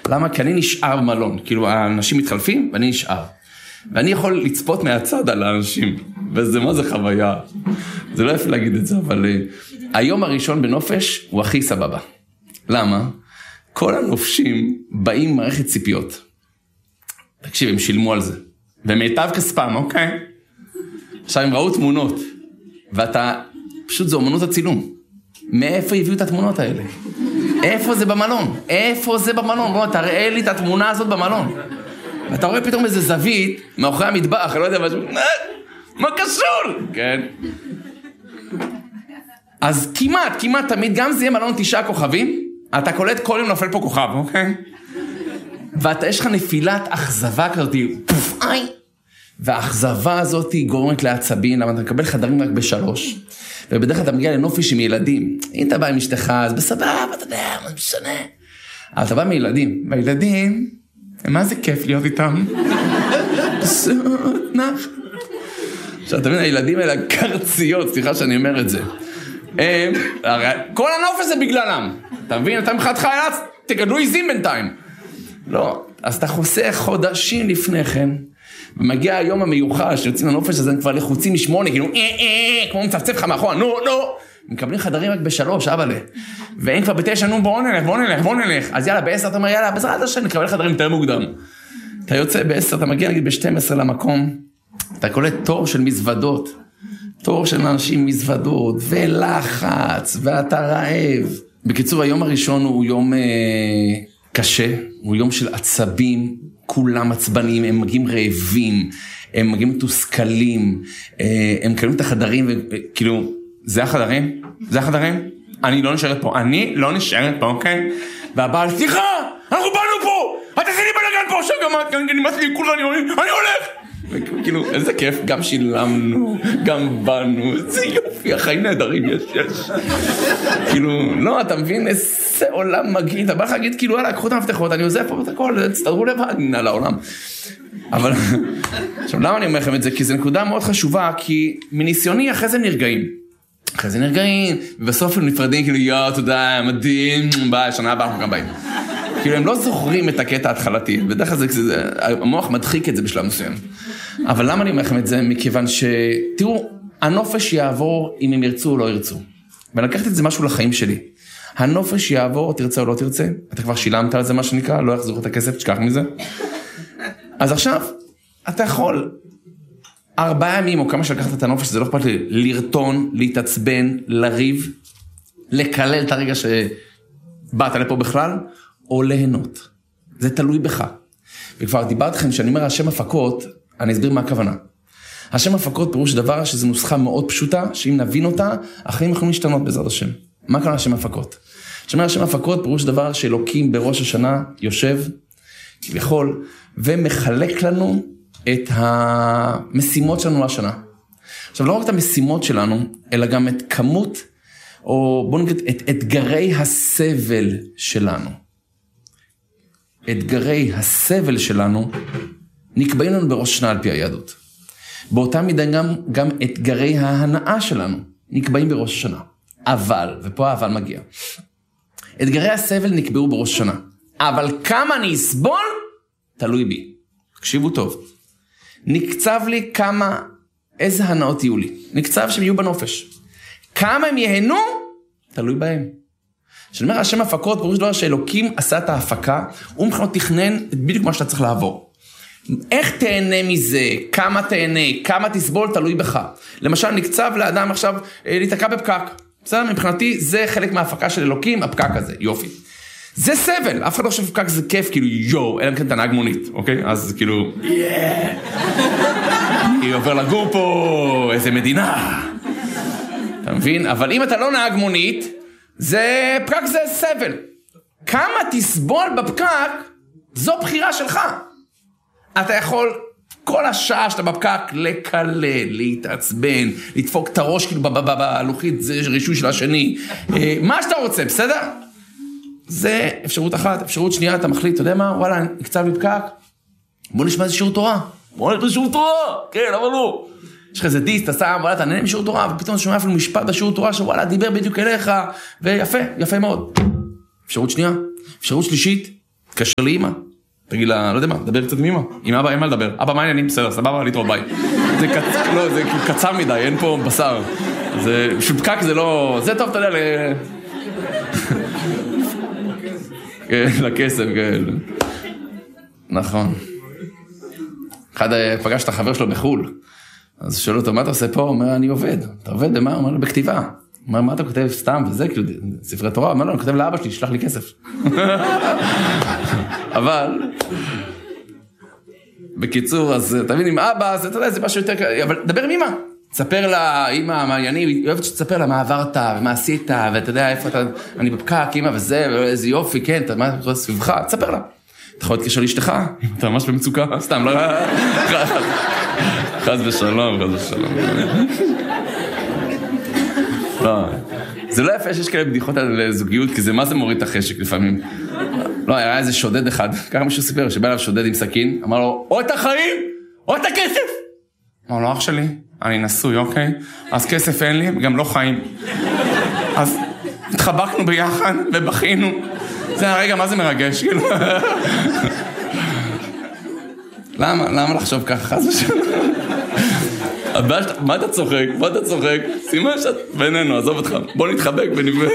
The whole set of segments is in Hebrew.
למה? כי אני נשאר במלון, כאילו האנשים מתחלפים ואני נשאר. ואני יכול לצפות מהצד על האנשים, וזה מה זה חוויה. זה לא יפה להגיד את זה, אבל היום הראשון בנופש הוא הכי סבבה. למה? כל הנופשים באים מערכת ציפיות. תקשיב, הם שילמו על זה. ומיטב כספם, אוקיי? עכשיו הם ראו תמונות, ואתה, פשוט זו אומנות הצילום. מאיפה הביאו את התמונות האלה? איפה זה במלון? איפה זה במלון? בוא, תראה לי את התמונה הזאת במלון. ואתה רואה פתאום איזה זווית, מאחורי המטבח, אני לא יודע משהו, מה קשור? כן. אז כמעט תמיד, גם זה יהיה מלון 9 כוכבים, אתה קולט כל יום נופל פה כוכב, אוקיי? ואתה, יש לך נפילת אכזבה כזאת, והאכזבה הזאת גורמת לעצבים, למה אתה מקבל חדרים רק ב3, ובדרך כלל אתה מגיע לנופש עם ילדים. אם אתה בא עם אשתך, אז בסבבה, אתה יודע, מה משנה. אבל אתה בא מילדים, והילדים, מה זה כיף להיות איתם? פשוט נח. עכשיו, אתה מבין, הילדים האלה קרציות, סליחה שאני אומר את זה. כל הנופש זה בגללם. אתה מבין, אתה מחד חייץ, תגדלו עיזים בינתיים. לא, אז אתה חוסך חודשים לפני כן, ומגיע היום המיוחד, שיוצאים לנופש, אז הם כבר לחוצים מ8, כאילו, כמו מצפצף לך מאחורה, נו, מקבלים חדרים רק ב3, אבאלה. ואין כבר ב9, נו, בוא נלך. אז יאללה, ב10 אתה אומר, יאללה, בעזרת השם, נקבל חדרים יותר מוקדם. אתה יוצא ב10, אתה מגיע, נגיד, ב12 למקום, אתה קולט תור של מזוודות, תור של אנשים מזוודות, ולחץ, ואתה רעב. בקיצור, היום הראשון הוא יום קשה, הוא יום של עצבים, כולם עצבנים, הם מגיעים רעבים, הם מגיעים מתוסכלים, הם מקבלים את החדרים, וכאילו, זה החדרים? זה החדרים? אני לא נשארת פה, אוקיי? והבעל, סליחה, אנחנו באנו פה, את עשי לי בלגן פה, עכשיו גם נמאס לי כולה, אני הולך! וכאילו, איזה כיף, גם שילמנו, גם באנו, איזה יופי, החיים נהדרים יש. כאילו, לא, אתה מבין, איזה עולם מגיע, אתה בא לך להגיד, כאילו, יאללה, קחו את המפתחות, אני עוזב פה את הכל, תסתדרו לבד, נעל העולם. אבל, עכשיו, למה אני אומר לכם את זה? כי זו נקודה מאוד חשובה, כי מניסיוני אחרי זה נרגעים, ובסוף הם נפרדים, כאילו, תודה, מדהים, ביי, שנה הבאה אנחנו גם באים. כאילו, הם לא זוכרים את הקטע ההתחלתי, בדרך כלל המוח מדחיק את זה בשלב מסוים. אבל למה אני אומר לכם את זה? מכיוון תראו, הנופש יעבור אם הם ירצו או לא ירצו. ואני לקחתי את זה משהו לחיים שלי. הנופש יעבור, תרצה או לא תרצה, אתה כבר שילמת על זה מה שנקרא, לא יחזור את הכסף, תשכח מזה. אז עכשיו, אתה יכול 4 ימים או כמה שלקחת את הנופש, זה לא אכפת לי, לרטון, להתעצבן, לריב, לקלל את הרגע שבאת לפה בכלל, או ליהנות. זה תלוי בך. וכבר דיברתי לכם שאני אומר השם הפקות, אני אסביר מה הכוונה. השם הפקות פירוש דבר שזו נוסחה מאוד פשוטה, שאם נבין אותה, החיים יכולים להשתנות בעזרת השם. מה הכוונה השם הפקות? שאומר השם הפקות פירוש דבר שאלוקים בראש השנה יושב, כביכול, ומחלק לנו את המשימות שלנו לשנה. עכשיו, לא רק את המשימות שלנו, אלא גם את כמות, או בואו נגיד, את אתגרי הסבל שלנו. אתגרי הסבל שלנו נקבעים לנו בראש שנה על פי היהדות. באותה מידה גם אתגרי ההנאה שלנו נקבעים בראש שנה. אבל, ופה האבל מגיע, אתגרי הסבל נקבעו בראש שנה. אבל כמה אני אסבול, תלוי בי. תקשיבו טוב. נקצב לי איזה הנאות יהיו לי. נקצב שהם יהיו בנופש. כמה הם יהנו, תלוי בהם. שאני אומר, השם הפקות, פירוש דבר שאלוקים עשה את ההפקה, הוא מבחינת תכנן בדיוק מה שאתה צריך לעבור. איך תהנה מזה, כמה תהנה, כמה תסבול, תלוי בך. למשל, נקצב לאדם עכשיו להתעקע בפקק. בסדר, מבחינתי, זה חלק מההפקה של אלוקים, הפקק הזה, יופי. זה סבל, אף אחד לא חושב פקק זה כיף, כאילו יו, אלא מכן אתה נהג מונית, אוקיי? אז כאילו, אני עובר לגור פה, איזה מדינה. אתה מבין? אבל אם אתה לא נהג מונית, פקק זה סבל. כמה תסבול בפקק, זו בחירה שלך. אתה יכול כל השעה שאתה בפקק לקלל, להתעצבן, לדפוק את הראש כאילו בלוחית, זה רישוי של השני. מה שאתה רוצה, בסדר? זה אפשרות אחת. אפשרות שנייה, אתה מחליט, אתה יודע מה? וואלה, נקצב לי פקק. בוא נשמע איזה שיעור תורה. כן, אבל לא. יש לך איזה דיסט, אתה שם, וואלה, אתה נהנה משיעור תורה, ופתאום אתה שומע אפילו משפט בשיעור תורה, שוואלה, דיבר בדיוק אליך, ויפה, יפה מאוד. אפשרות שנייה. אפשרות שלישית, תקשר לאמא. תגיד לה, לא יודע מה, דבר קצת עם אמא. עם אבא אין מה לדבר. אבא, מה העניינים? בסדר, סבבה, להתראות, ביי. זה קצר מדי, אין פה בשר. זה פשוט פקק, זה לא... זה טוב, אתה יודע, לכסף, כן. נכון. אחד פגש את החבר שלו בחול. אז שואל אותו, מה אתה עושה פה? הוא אומר, אני עובד. אתה עובד במה? הוא אומר לו, בכתיבה. הוא אומר, מה אתה כותב סתם? וזה, כאילו, ספרי תורה. הוא אומר לו, אני כותב לאבא שלי, שלח לי כסף. אבל, בקיצור, אז תבין עם אבא, אז אתה יודע, זה משהו יותר... אבל דבר עם אמא. תספר לה, אמא, מה אני, היא אוהבת שתספר לה מה עברת, ומה עשית, ואתה יודע איפה אתה... אני בפקק, אמא, וזה, ואיזה יופי, כן, אתה מה אתה סביבך, תספר לה. אתה יכול להתקשר לאשתך, אתה ממש במצוקה, סתם, לא... חס ושלום, חס ושלום. לא, זה לא יפה שיש כאלה בדיחות על זוגיות, כי זה מה זה מוריד את החשק לפעמים. לא, היה איזה שודד אחד, ככה מישהו סיפר, שבא אליו שודד עם סכין, אמר לו, או את החיים, או את הכסף. אמר לו, אח שלי, אני נשוי, אוקיי? אז כסף אין לי, גם לא חיים. אז התחבקנו ביחד ובכינו. זה הרגע, מה זה מרגש, כאילו? למה לחשוב ככה? חס ושלום. מה אתה צוחק? מה אתה צוחק? שימה שאת בינינו, עזוב אותך. בוא נתחבק ונבא.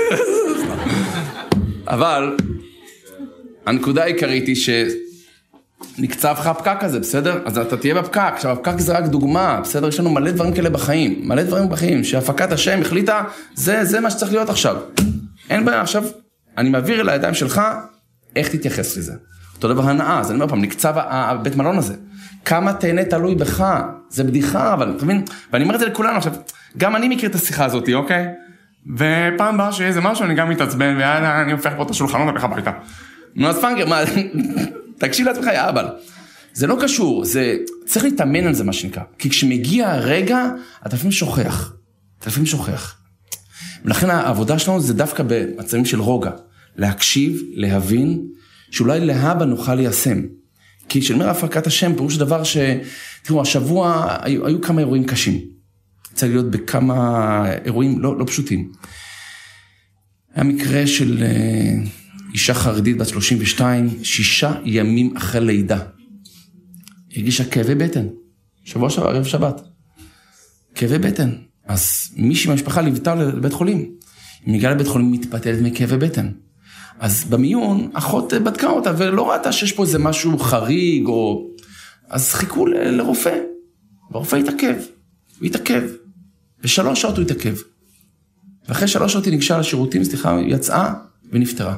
אבל, הנקודה העיקרית היא שנקצב לך הפקק הזה, בסדר? אז אתה תהיה בפקק. עכשיו, הפקק זה רק דוגמה, בסדר? יש לנו מלא דברים כאלה בחיים. מלא דברים בחיים, שהפקת השם החליטה, זה מה שצריך להיות עכשיו. אין בעיה, עכשיו, אני מעביר אל הידיים שלך, איך תתייחס לזה? אותו דבר הנאה, אז אני אומר פעם, נקצב הבית מלון הזה. כמה תהנה תלוי בך, זה בדיחה, אבל אתה מבין? ואני אומר את זה לכולנו, עכשיו, גם אני מכיר את השיחה הזאת, אוקיי? ופעם באה שיהיה איזה משהו, אני גם מתעצבן, ויאללה, אני הופך פה את השולחנות, הולך הביתה. נו, אז פנקר, מה, תקשיב לעצמך, יא אבל. זה לא קשור, זה, צריך להתאמן על זה מה שנקרא. כי כשמגיע הרגע, אתה לפעמים שוכח. ולכן העבודה שלנו זה דווקא במצבים של רוגע. להקשיב, להבין, שאולי להבא נוכל ליישם. כי כשאני אומר הפקת השם, פירוש דבר תראו, השבוע היו כמה אירועים קשים. צריך להיות בכמה אירועים לא פשוטים. היה מקרה של אישה חרדית בת 32, 6 ימים אחרי לידה. הרגישה כאבי בטן. שבוע שעבר, ערב שבת. כאבי בטן. אז מישהי מהמשפחה ליוותה לבית חולים. היא מגיעה לבית חולים מתפתלת מכאבי בטן. אז במיון, אחות בדקה אותה, ולא ראתה שיש פה איזה משהו חריג, אז חיכו לרופא. והרופא התעכב. ו3 שעות הוא התעכב. ואחרי 3 שעות היא ניגשה לשירותים, יצאה ונפטרה.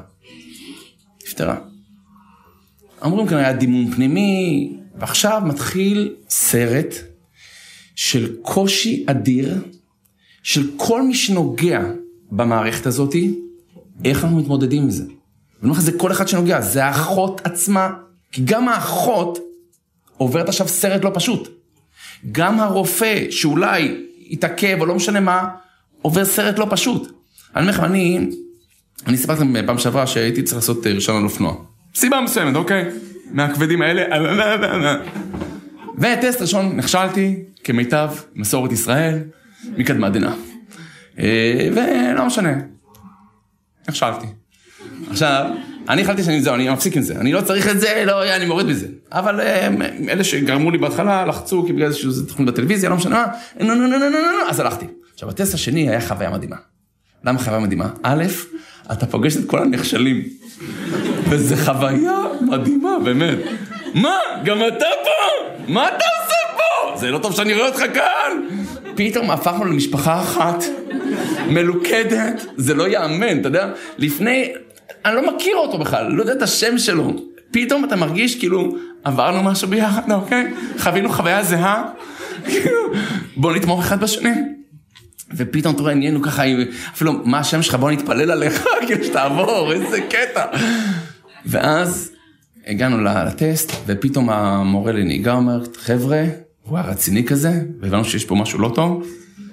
אמרו כאן היה דימום פנימי, ועכשיו מתחיל סרט של קושי אדיר, של כל מי שנוגע במערכת הזאת, איך אנחנו מתמודדים עם זה? ואני אומר לך, זה כל אחד שנוגע, זה האחות עצמה, כי גם האחות עוברת עכשיו סרט לא פשוט. גם הרופא שאולי יתעכב או לא משנה מה, עובר סרט לא פשוט. אני אומר לך, אני סיפרתי לכם פעם שעברה שהייתי צריך לעשות רישיון על אופנוע. סיבה מסוימת, אוקיי? מהכבדים האלה. וטסט ראשון נכשלתי כמיטב מסורת ישראל מקדמה דנא. ולא משנה. נכשלתי. עכשיו, אני החלטתי אני מפסיק עם זה. אני לא צריך את זה, אני מוריד בזה. אבל אלה שגרמו לי בהתחלה, לחצו, כי בגלל שזה תוכנית בטלוויזיה, לא משנה, אז הלכתי. עכשיו, הטסט השני היה חוויה מדהימה. למה חוויה מדהימה? א', אתה פוגש את כל הנכשלים. וזה חוויה מדהימה, באמת. מה? גם אתה פה? מה אתה עושה פה? זה לא טוב שאני רואה אותך כאן. פתאום הפכנו למשפחה אחת, מלוכדת, זה לא יאמן, אתה יודע? לפני, אני לא מכיר אותו בכלל, לא יודע את השם שלו. פתאום אתה מרגיש כאילו, עברנו משהו ביחד, אוקיי? חווינו חוויה זהה, בוא נתמוך אחד בשני. ופתאום אתה רואה, נהיינו ככה, אפילו מה השם שלך, בוא נתפלל עליך, כאילו שתעבור, איזה קטע. ואז הגענו לטסט, ופתאום המורה לנהיגה אומר, חבר'ה, הוא היה רציני כזה, והבנו שיש פה משהו לא טוב.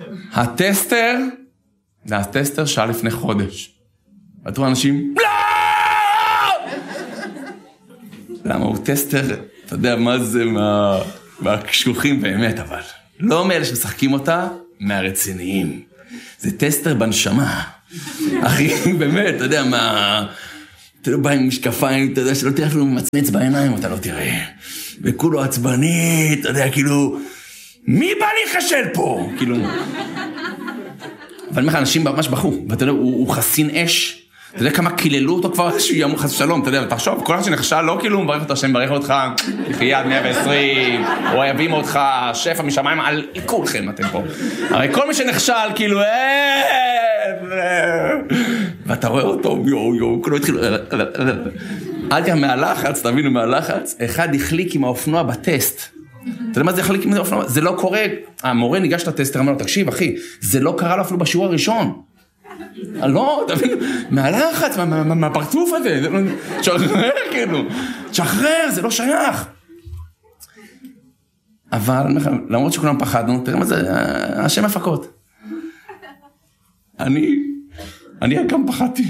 הטסטר שעה לפני חודש. ואתה רואה אנשים, לא! למה הוא טסטר, אתה יודע מה זה מהקשוחים באמת, אבל לא מאלה שמשחקים אותה, מהרציניים. זה טסטר בנשמה. אחי, באמת, אתה יודע מה... אתה לא בא עם משקפיים, אתה יודע שלא תראה אפילו מצמץ בעיניים, אתה לא תראה. וכולו עצבני, אתה יודע, כאילו, מי בא להיחשל פה? כאילו. אבל אנשים ממש בכו, ואתה יודע, הוא חסין אש. אתה יודע כמה קיללו אותו כבר שהוא יאמר חס ושלום, אתה יודע, תחשוב, כל אחד שנכשל לא כאילו מברך אותו, השם מברך אותך, יד 120, אוהבים אותך, שפע משמיים, על כולכם אתם פה. הרי כל מי שנכשל כאילו, ואתה רואה אותו, יו, כולו התחילו, עד כאן מהלחץ, תבינו מהלחץ, אחד החליק עם האופנוע בטסט. אתה יודע מה זה החליק עם האופנוע? זה לא קורה, המורה ניגש לטסטר, אמר לו, תקשיב אחי, זה לא קרה לו אפילו בשיעור הראשון. לא, תבין, מהלחץ, מהפרצוף הזה, שחרר כאילו, שחרר, זה לא שייך. אבל למרות שכולם פחדנו, תראה מה זה, השם הפקות. אני גם פחדתי.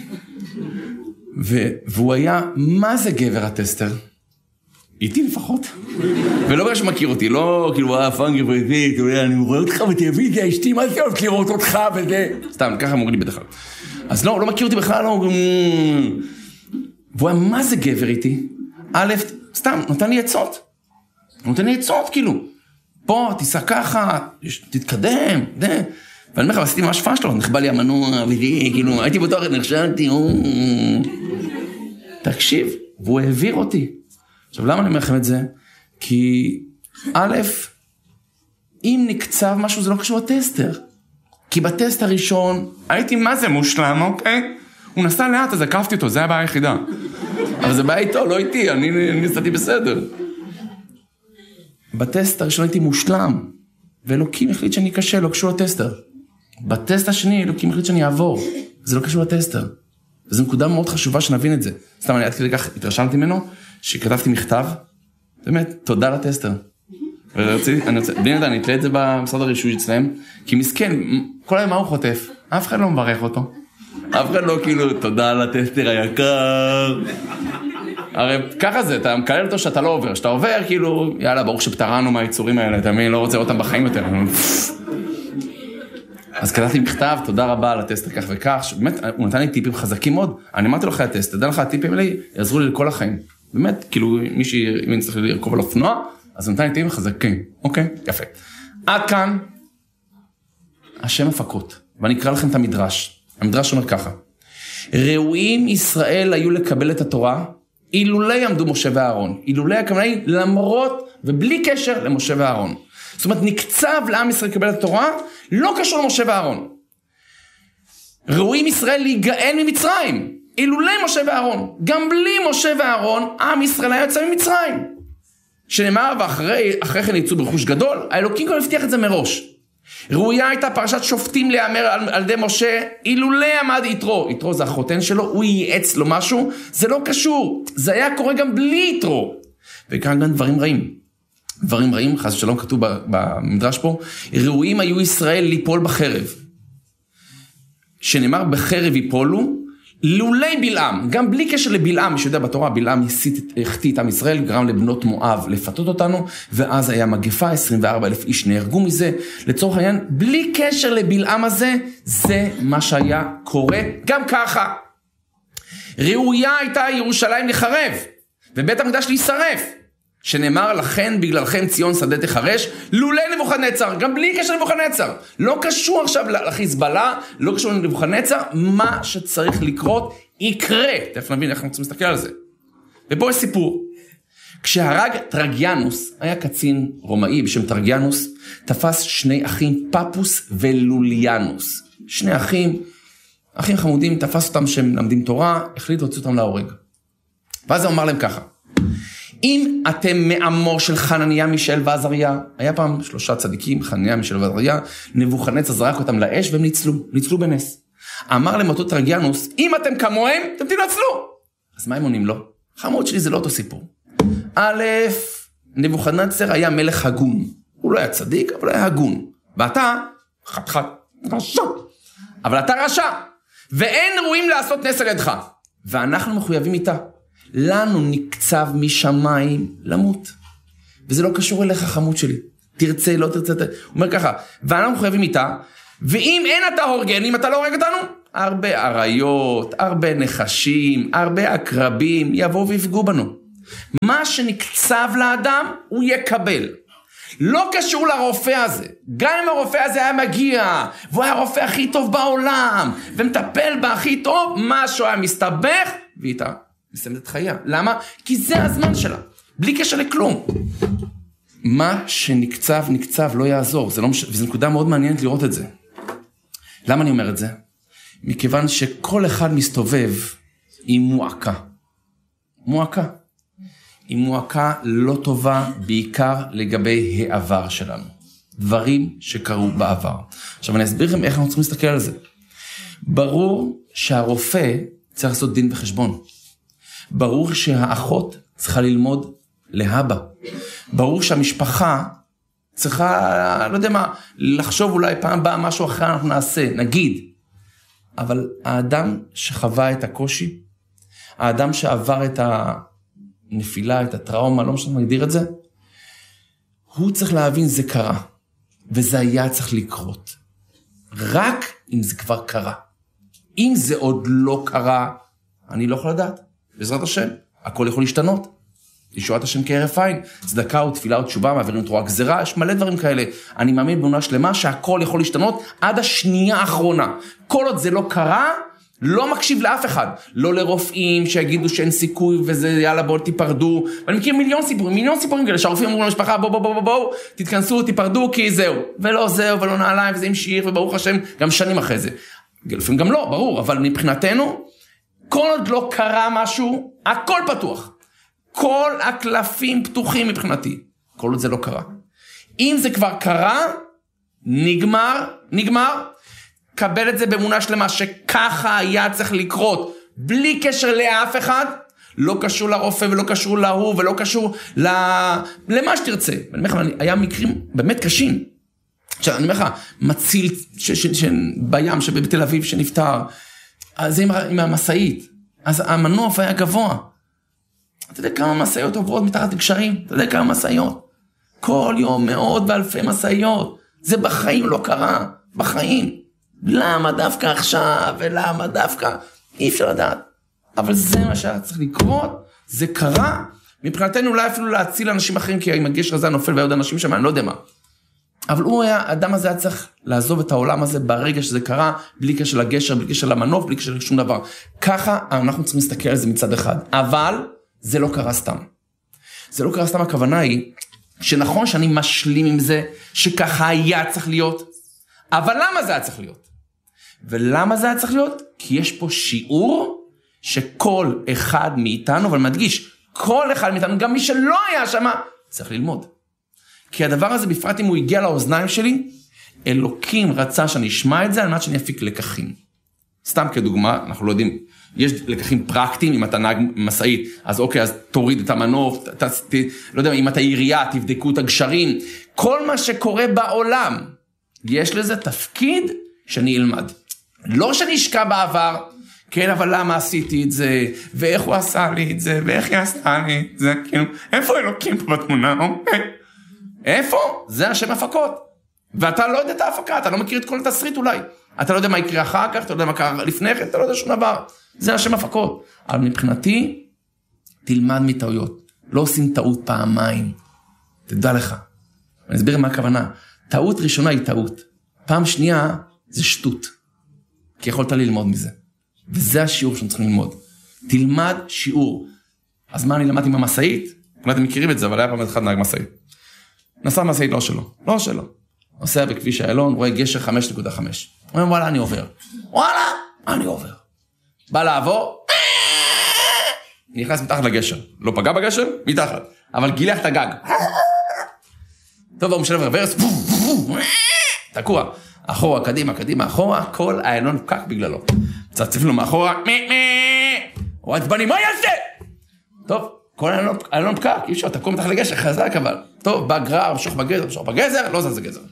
והוא היה, מה זה גבר הטסטר? איתי לפחות. ולא בגלל שמכיר אותי, לא כאילו, פאנגר ואיתי, אני רואה אותך בטלוויזיה, אשתי, מה זה אוהבת לראות אותך וזה? סתם, ככה אמרו לי בדרך כלל. אז לא מכיר אותי בכלל, לא. והוא היה, מה זה גבר איתי? א', סתם, נותן לי עצות. נותן לי עצות, כאילו. פה, תיסע ככה, תתקדם, זה. ואני אומר לך, עשיתי ממש פשלו, נכבה לי המנוע, וזה, כאילו, הייתי בטוח, נכשלתי, תקשיב, והוא העביר אותי. עכשיו, למה אני אומר לכם את זה? כי, א', אם נקצב משהו, זה לא קשור לטסטר. כי בטסט הראשון, הייתי מה זה מושלם, אוקיי? הוא נסע לאט, אז עקפתי אותו, זה הבעיה היחידה. אבל זה בעיה איתו, לא איתי, אני נסעתי בסדר. בטסט הראשון הייתי מושלם, ואלוקים החליט שאני קשה, לא קשור לטסטר. בטסט השני, אלוקים החליט שאני אעבור, זה לא קשור לטסטר. וזו נקודה מאוד חשובה שנבין את זה. סתם, אני עד כדי כך התרשמתי ממנו, שכתבתי מכתב, באמת, תודה לטסטר. אני אתלה את זה במשרד הרישוי אצלם, כי מסכן, כל היום מה הוא חוטף? אף אחד לא מברך אותו. אף אחד לא כאילו, תודה לטסטר היקר. הרי ככה זה, אתה מקלל אותו שאתה לא עובר. שאתה עובר, כאילו, יאללה, ברוך שפטרנו מהיצורים האלה, אתה מבין, לא רוצה לראות אותם בחיים יותר. אז כתבתי מכתב, תודה רבה על הטסטר כך וכך, שבאמת, הוא נתן לי טיפים חזקים מאוד. אני אמרתי לו אחרי הטסט, תדע לך, הטיפים האלה יעזרו לי לכל החיים. באמת, כאילו, אם אני צריך לרכוב על אופנוע, אז הוא נתן לי טיפים חזקים. אוקיי, יפה. עד כאן, השם הפקות. ואני אקרא לכם את המדרש. המדרש אומר ככה. ראויים ישראל היו לקבל את התורה, אילולי עמדו משה ואהרון. אילולי הכוונה היא למרות ובלי קשר למשה ואהרון. זאת אומרת, נקצב לעם ישראל לקבל את התורה, לא קשור למשה ואהרון. ראויים ישראל להיגאל ממצרים, אילולי משה ואהרון. גם בלי משה ואהרון, עם ישראל היה יוצא ממצרים. שנאמר, ואחרי כן יצאו ברכוש גדול, האלוקים כבר הבטיח את זה מראש. ראויה הייתה פרשת שופטים להיאמר על ידי משה, אילולי עמד יתרו. יתרו זה החותן שלו, הוא ייעץ לו משהו, זה לא קשור. זה היה קורה גם בלי יתרו. וכאן גם דברים רעים. דברים רעים, חס ושלום כתוב במדרש פה, ראויים היו ישראל ליפול בחרב. שנאמר בחרב ייפולו, לולי בלעם, גם בלי קשר לבלעם, מי שיודע בתורה, בלעם החטיא את עם ישראל, גרם לבנות מואב לפתות אותנו, ואז היה מגפה, 24,000 איש נהרגו מזה, לצורך העניין, בלי קשר לבלעם הזה, זה מה שהיה קורה, גם ככה. ראויה הייתה ירושלים לחרב, ובית המקדש להישרף, שנאמר לכן בגללכם ציון שדה תחרש, לולי נבוכדנצר, גם בלי קשר לנבוכדנצר, לא קשור עכשיו לחיזבאללה, לא קשור לנבוכדנצר, מה שצריך לקרות יקרה, תכף נבין איך אנחנו צריכים להסתכל על זה. ופה יש סיפור, כשהרג טרגיאנוס, היה קצין רומאי בשם טרגיאנוס, תפס שני אחים, פפוס ולוליאנוס, שני אחים חמודים, תפס אותם שהם למדים תורה, החליט להוציא אותם להורג. ואז הוא אמר להם ככה, אם אתם מעמו של חנניה, מישאל ועזריה, היה פעם 3 צדיקים, חנניה, מישאל ועזריה, נבוכדנצר זרק אותם לאש והם ניצלו בנס. אמר להם אותו טרגיאנוס, אם אתם כמוהם, אתם תנצלו. אז מה הם עונים לו? חמוד שלי זה לא אותו סיפור. א', נבוכדנצר היה מלך הגון. הוא לא היה צדיק, אבל היה הגון. ואתה, חתיכת רשע. אבל אתה רשע. ואין ראויים לעשות נס על ידך. ואנחנו מחויבים איתה. לנו נקצב משמיים למות. וזה לא קשור אליך חמוד שלי. תרצה, לא תרצה. הוא אומר ככה, ואנחנו חייבים איתה, ואם אין אתה הורגני, אם אתה לא הורג אותנו, הרבה עריות, הרבה נחשים, הרבה עקרבים יבואו ויפגעו בנו. מה שנקצב לאדם הוא יקבל. לא קשור לרופא הזה. גם אם הרופא הזה היה מגיע, והוא היה הרופא הכי טוב בעולם, ומטפל בה הכי טוב, משהו היה מסתבך, ואיתה מסיימת את חייה. למה? כי זה הזמן שלה. בלי קשר לכלום. מה שנקצב, נקצב, לא יעזור. וזו נקודה מאוד מעניינת לראות את זה. למה אני אומר את זה? מכיוון שכל אחד מסתובב עם מועקה. מועקה. היא מועקה לא טובה בעיקר לגבי העבר שלנו. דברים שקרו בעבר. עכשיו אני אסביר לכם איך אנחנו צריכים להסתכל על זה. ברור שהרופא צריך לעשות דין וחשבון. ברור שהאחות צריכה ללמוד להבא. ברור שהמשפחה צריכה, לא יודע מה, לחשוב אולי פעם באה משהו אחר אנחנו נעשה, נגיד. אבל האדם שחווה את הקושי, האדם שעבר את הנפילה, את הטראומה, לא משנה מגדיר את זה, הוא צריך להבין זה קרה, וזה היה צריך לקרות. רק אם זה כבר קרה. אם זה עוד לא קרה, אני לא יכול לדעת. בעזרת השם, הכל יכול להשתנות. ישועת השם כהרף עין, צדקה ותפילה ותשובה, מעבירים את רוע גזירה, יש מלא דברים כאלה. אני מאמין באמונה שלמה שהכל יכול להשתנות עד השנייה האחרונה. כל עוד זה לא קרה, לא מקשיב לאף אחד. לא לרופאים שיגידו שאין סיכוי וזה יאללה בואו תיפרדו. ואני מכיר מיליון סיפורים כאלה, שהרופאים אמרו למשפחה בואו, תתכנסו, תיפרדו כי זהו. ולא זהו ולא נעליים וזה המשיך וברוך השם גם שנים אחרי זה. לפעמים גם לא, ברור, אבל מבחינתנו, כל עוד לא קרה משהו, הכל פתוח. כל הקלפים פתוחים מבחינתי. כל עוד זה לא קרה. אם זה כבר קרה, נגמר. קבל את זה באמונה שלמה שככה היה צריך לקרות. בלי קשר לאף אחד. לא קשור לרופא ולא קשור להוא ולא קשור למה שתרצה. היה מקרים באמת קשים. עכשיו, אני אומר לך, מציל בים שבתל אביב שנפטר. זה עם המסעית. אז המנוף היה גבוה. אתה יודע כמה מסעיות עוברות מתחת לגשרים? אתה יודע כמה מסעיות? כל יום מאות ואלפי מסעיות. זה בחיים לא קרה. בחיים. למה דווקא עכשיו? ולמה דווקא? אי אפשר לדעת. אבל זה מה שהיה צריך לקרות. זה קרה. מבחינתנו אולי אפילו להציל אנשים אחרים, כי אם הגשר הזה נופל והיו עוד אנשים שם, אני לא יודע מה. אבל האדם הזה היה צריך לעזוב את העולם הזה ברגע שזה קרה, בלי קשר לגשר, בלי קשר למנוף, בלי קשר לשום דבר. ככה אנחנו צריכים להסתכל על זה מצד אחד. אבל זה לא קרה סתם. זה לא קרה סתם, הכוונה היא שנכון שאני משלים עם זה, שככה היה צריך להיות, אבל למה זה היה צריך להיות? ולמה זה היה צריך להיות? כי יש פה שיעור שכל אחד מאיתנו, אבל מדגיש, כל אחד מאיתנו, גם מי שלא היה שם, צריך ללמוד. כי הדבר הזה, בפרט אם הוא הגיע לאוזניים שלי, אלוקים רצה שאני אשמע את זה, על מנת שאני אפיק לקחים. סתם כדוגמה, אנחנו לא יודעים, יש לקחים פרקטיים, אם אתה נהג מסעית, אז אוקיי, אז תוריד את המנוף, לא יודע, אם אתה עירייה, תבדקו את הגשרים, כל מה שקורה בעולם, יש לזה תפקיד שאני אלמד. לא שאני אשקע בעבר, כן, אבל למה עשיתי את זה, ואיך הוא עשה לי את זה, ואיך היא עשתה לי את זה, כאילו, איפה אלוקים פה בתמונה, אוקיי? איפה? זה השם הפקות. ואתה לא יודע את ההפקה, אתה לא מכיר את כל התסריט אולי. אתה לא יודע מה יקרה אחר כך, אתה לא יודע מה קרה לפני כן, אתה לא יודע שום דבר. זה השם הפקות. אבל מבחינתי, תלמד מטעויות. לא עושים טעות פעמיים. תדע לך. אני אסביר מה הכוונה. טעות ראשונה היא טעות. פעם שנייה זה שטות. כי יכולת ללמוד מזה. וזה השיעור שאנחנו צריכים ללמוד. תלמד שיעור. אז מה אני למדתי מהמסעית? אולי אתם מכירים את זה, אבל היה פעם אחד נהג מסעית. נסע מסעית לא שלו. נוסע בכביש איילון, רואה גשר 5.5. הוא אומר, וואלה, אני עובר. בא לעבור, נכנס מתחת לגשר. לא פגע בגשר, מתחת. אבל גילח את הגג. טוב, הוא משלב רוורס, תקוע. אחורה, קדימה, אחורה, כל איילון פקק בגללו. צפצף לו מאחורה, הוא עצבני, מה יעשה? טוב, כל איילון פקק, אי אפשר, תקוע מתחת לגשר, חזק אבל. טוב, בא גרר, משוך בגזר, לא זה גזר.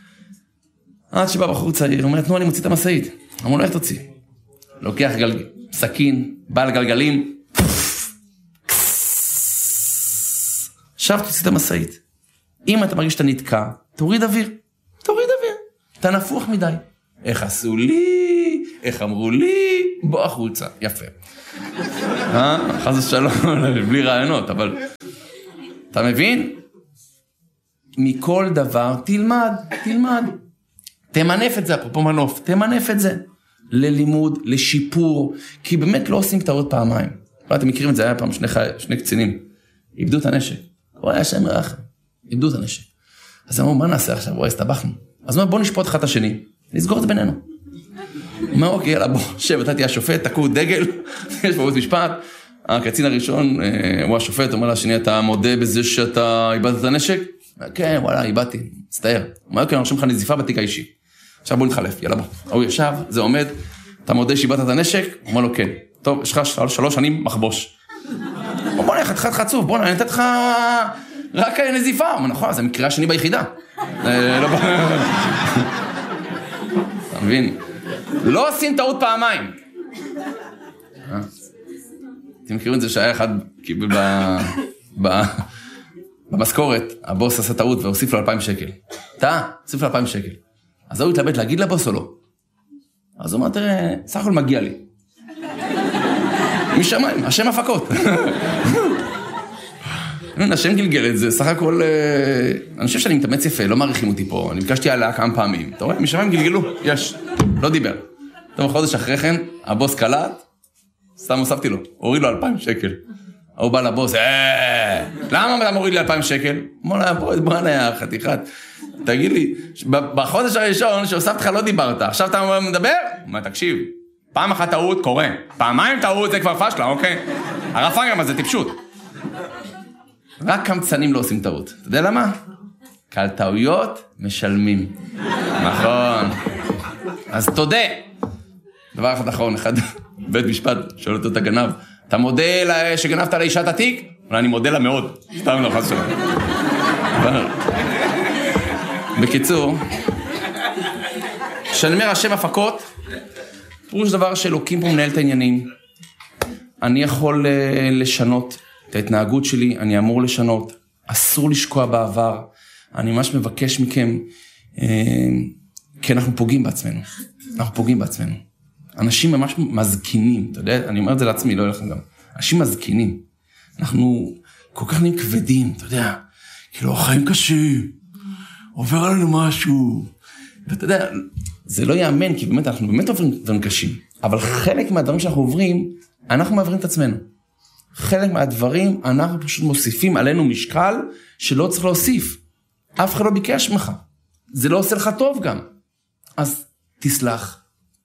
עד שבא בחור צעיר, הוא אומר, תנו, אני מוציא את המסעית. אמרו לו, איך תוציא? לוקח סכין, בעל גלגלים, עכשיו תוציא את המסעית. אם אתה מרגיש שאתה נתקע, תוריד אוויר. אתה נפוח מדי. איך עשו לי? איך אמרו לי, בוא החוצה, יפה. חס ושלום, בלי רעיונות, אבל... אתה מבין? מכל דבר, תלמד. תמנף את זה, אפרופו מנוף, תמנף את זה. ללימוד, לשיפור, כי באמת לא עושים טעות פעמיים. אתם מכירים את זה, היה פעם שני קצינים, איבדו את הנשק. הוא היה שם רחם, איבדו את הנשק. אז אמרו, מה נעשה עכשיו? רואה, הסתבכנו. אז הוא אומר, בוא נשפוט אחד את השני, נסגור את זה בינינו. הוא אומר, אוקיי, יאללה, בוא, שב, אתה תהיה השופט, תקעו דגל, יש פה בית משפט, הקצין הראשון, הוא השופט, אומר לשני, אתה מודה בזה שאתה איבדת את הנשק? כן, וואלה, איבדתי, מצטער. הוא אומר, אוקיי, אני רושם לך נזיפה בתיק האישי. עכשיו בוא נתחלף, יאללה בוא. הוא ישב, זה עומד, אתה מודה שאיבדת את הנשק? הוא אומר לו, כן. טוב, יש לך 3 שנים מחבוש. בוא נלך, חתיכת חצוף, בוא נתת לך רק נזיפה. הוא אומר, נכון, זה מקרה השני ביחידה. אתה מבין? לא עושים טעות פעמיים. אתם מכירים את זה שהיה אחד קיבל במשכורת, הבוס עשה טעות והוסיף לו 2,000 שקל. הוסיף לו 2,000 שקל. אז הוא התלבט להגיד לבוס או לא. אז הוא אומר, תראה, סך הכל מגיע לי. משמיים, השם הפקות. השם גלגל את זה, סך הכל... אני חושב שאני מתאמץ יפה, לא מעריכים אותי פה, אני ביקשתי עליה כמה פעמים. אתה רואה, משמיים גלגלו, יש, לא דיבר. טוב, חודש אחרי כן, הבוס קלט, סתם הוספתי לו, הוריד לו 2,000 שקל. הוא בא לבוס, למה אתה מוריד לי 2,000 שקל? אמר לה, בוא נהיה חתיכת. תגיד לי, בחודש הראשון שהוספת לך לא דיברת, עכשיו אתה מדבר? מה, תקשיב, פעם אחת טעות קורה, פעמיים טעות זה כבר פשלה, אוקיי? הרפן גם זה טיפשות. רק קמצנים לא עושים טעות. אתה יודע למה? כי על טעויות משלמים. נכון. אז תודה. דבר אחד אחרון, אחד בית משפט, שואל אותו את הגנב, אתה מודה שגנבת לאישה את התיק? אני מודה לה מאוד. סתם לא, חס שלום. בקיצור, שאני אומר השם הפקות, פירוש דבר שאלוקים פה מנהל את העניינים. אני יכול לשנות את ההתנהגות שלי, אני אמור לשנות, אסור לשקוע בעבר. אני ממש מבקש מכם, כי אנחנו פוגעים בעצמנו. אנשים ממש מזקינים, אתה יודע, אני אומר את זה לעצמי, לא אליכם גם. אנשים מזקינים. אנחנו כל כך נהיים כבדים, אתה יודע, כאילו החיים קשים, עובר עלינו משהו. ואתה יודע, זה לא יאמן, כי באמת אנחנו באמת עוברים דברים קשים. אבל חלק מהדברים שאנחנו עוברים, אנחנו מעברים את עצמנו. חלק מהדברים, אנחנו פשוט מוסיפים עלינו משקל שלא צריך להוסיף. אף אחד לא ביקש ממך. זה לא עושה לך טוב גם. אז תסלח.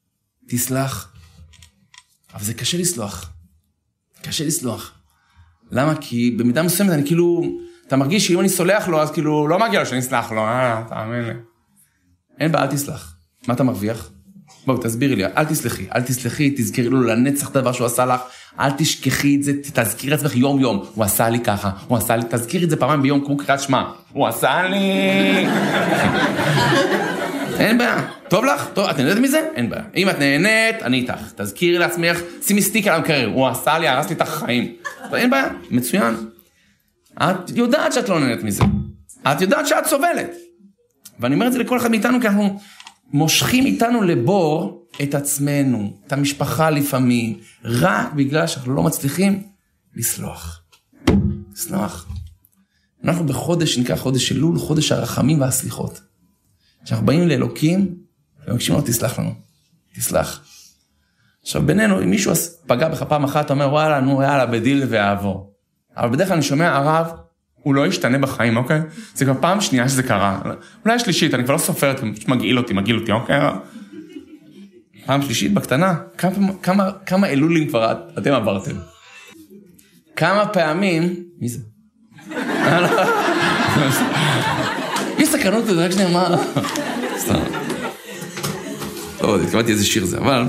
אבל זה קשה לסלוח. למה? כי במידה מסוימת אני כאילו, אתה מרגיש שאם אני סולח לו, אז כאילו לא מגיע לו שאני אסלח לו, תאמין לי. אין בה, אל תסלח. מה אתה מרוויח? בואו, תסבירי לי, אל תסלחי, תזכרי לו לנצח את הדבר שהוא עשה לך, אל תשכחי את זה, תזכירי עצמך יום, הוא עשה לי ככה, תזכירי את זה פעמיים ביום, כמו קריאת שמע, הוא עשה לי... אין בעיה, טוב לך? טוב, את נהנית מזה? אין בעיה. אם את נהנית, אני איתך. תזכירי לעצמך, שימי סטיקר על המקרר, הוא עשה לי, הרס לי את החיים. אין בעיה, מצוין. את יודעת שאת לא נהנית מזה. את יודעת שאת סובלת. ואני אומר את זה לכל אחד מאיתנו, כי אנחנו מושכים איתנו לבור את עצמנו, את המשפחה לפעמים, רק בגלל שאנחנו לא מצליחים לסלוח. אנחנו בחודש, שנקרא חודש אלול, חודש הרחמים והסליחות. כשאנחנו באים לאלוקים, ומקשים לו, תסלח לנו. תסלח. עכשיו, בינינו, אם מישהו פגע בך פעם אחת, אתה אומר, וואלה, יאללה, בדיל ועבור. אבל בדרך כלל אני שומע, הרב, הוא לא ישתנה בחיים, אוקיי? זה כבר פעם שנייה שזה קרה. אולי שלישית, אני כבר לא סופרת, פשוט מגעיל אותי, אוקיי? פעם שלישית, בקטנה, כמה אלולים כבר אתם עברתם? כמה פעמים, מי זה? יש סקרנות, זה רק שנייה, מה? סתם. טוב, התכוונתי איזה שיר זה, אבל...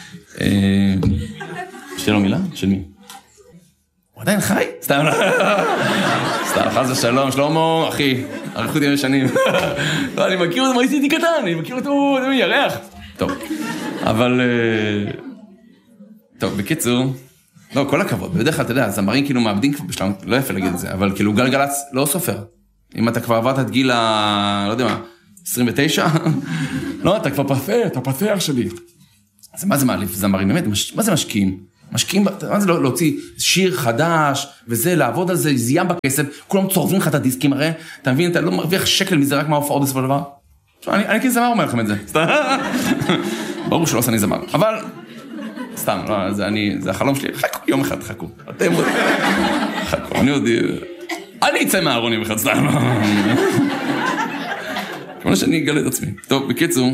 שתהיה לו מילה? של מי? הוא עדיין חי? סתם, חס ושלום, שלמה, אחי, אריכות ימי שנים. לא, אני מכיר אותו, מרגיש איתי קטן, אני מכיר אותו, זה ירח. טוב, אבל... טוב, בקיצור... לא, כל הכבוד, בדרך כלל, אתה יודע, זמרים כאילו מאבדים כבר בשלם, לא יפה להגיד את זה, אבל כאילו גלגלץ לא סופר. אם אתה כבר עברת את גיל לא יודע מה, 29, לא, אתה כבר פתח, אתה פתח שלי. אז מה זה מעליף זמרים? באמת, מה זה משקיעים? משקיעים, מה זה להוציא שיר חדש, וזה, לעבוד על זה, זיים בכסף, כולם צורבים לך את הדיסקים, הרי, אתה מבין, אתה לא מרוויח שקל מזה רק מההופעות בסופו של דבר? אני כזמר אומר לכם את זה, ברור שלא עושה אני זמר, אבל, סתם, זה החלום שלי, חכו, יום אחד חכו, אתם עוד, חכו, אני אצא מהארון יום אחד, סתם, כמו שאני אגלה את עצמי. טוב, בקיצור,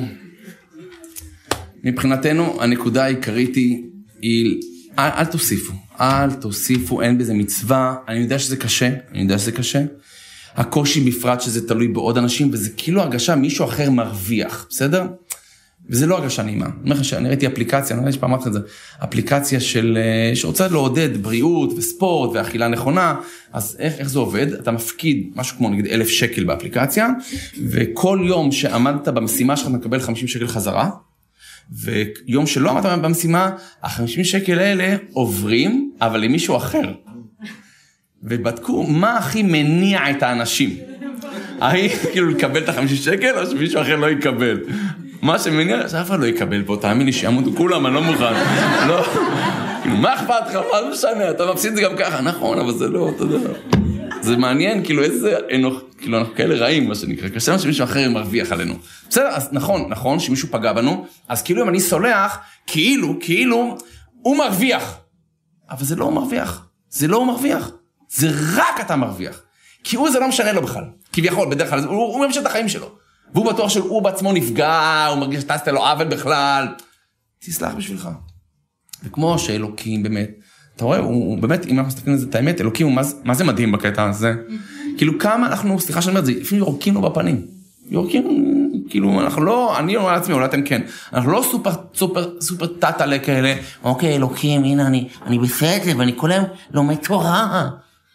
מבחינתנו, הנקודה העיקרית היא, אל תוסיפו, אין בזה מצווה, אני יודע שזה קשה, הקושי בפרט שזה תלוי בעוד אנשים, וזה כאילו הרגשה מישהו אחר מרוויח, בסדר? וזה לא הרגשה נעימה. אני ראיתי אפליקציה, אני יודע שפעם אמרתי את זה, אפליקציה שרוצה לעודד בריאות וספורט ואכילה נכונה, אז איך זה עובד? אתה מפקיד משהו כמו נגיד 1,000 שקל באפליקציה, וכל יום שעמדת במשימה שלך מקבל 50 שקל חזרה, ויום שלא עמדת במשימה, ה-50 שקל האלה עוברים, אבל למישהו אחר. ובדקו מה הכי מניע את האנשים. כאילו לקבל את ה-50 שקל, או שמישהו אחר לא יקבל. מה שמניע, שאף אחד לא יקבל פה, תאמין לי שימותו כולם, אני לא מוכן. לא, מה אכפת לך, מה משנה, אתה מפסיד זה גם ככה, נכון, אבל זה לא, אתה יודע. זה מעניין, כאילו איזה אנוך, כאילו אנחנו כאלה רעים, מה שנקרא, קשה שמישהו אחר מרוויח עלינו. בסדר, אז נכון, שמישהו פגע בנו, אז כאילו אם אני סולח, כאילו, הוא מרוויח. אבל זה לא הוא מרוויח, זה רק אתה מרוויח. כי הוא זה לא משנה לו בכלל, כביכול, בדרך כלל, הוא ממשיך את החיים שלו. והוא בטוח שהוא בעצמו נפגע, הוא מרגיש שתעשת לו עוול בכלל. תסלח בשבילך. וכמו שאלוקים באמת, אתה רואה, הוא באמת, אם אנחנו מסתכלים על זה את האמת, אלוקים הוא מה זה מדהים בקטע הזה? כאילו כמה אנחנו, סליחה שאני אומר את זה, לפעמים יורקים לו בפנים. כאילו אנחנו לא, אני אומר לעצמי, אולי אתם כן, אנחנו לא סופר טאטה כאלה, אוקיי, אלוקים, הנה אני בסדר, ואני כל היום לומד תורה.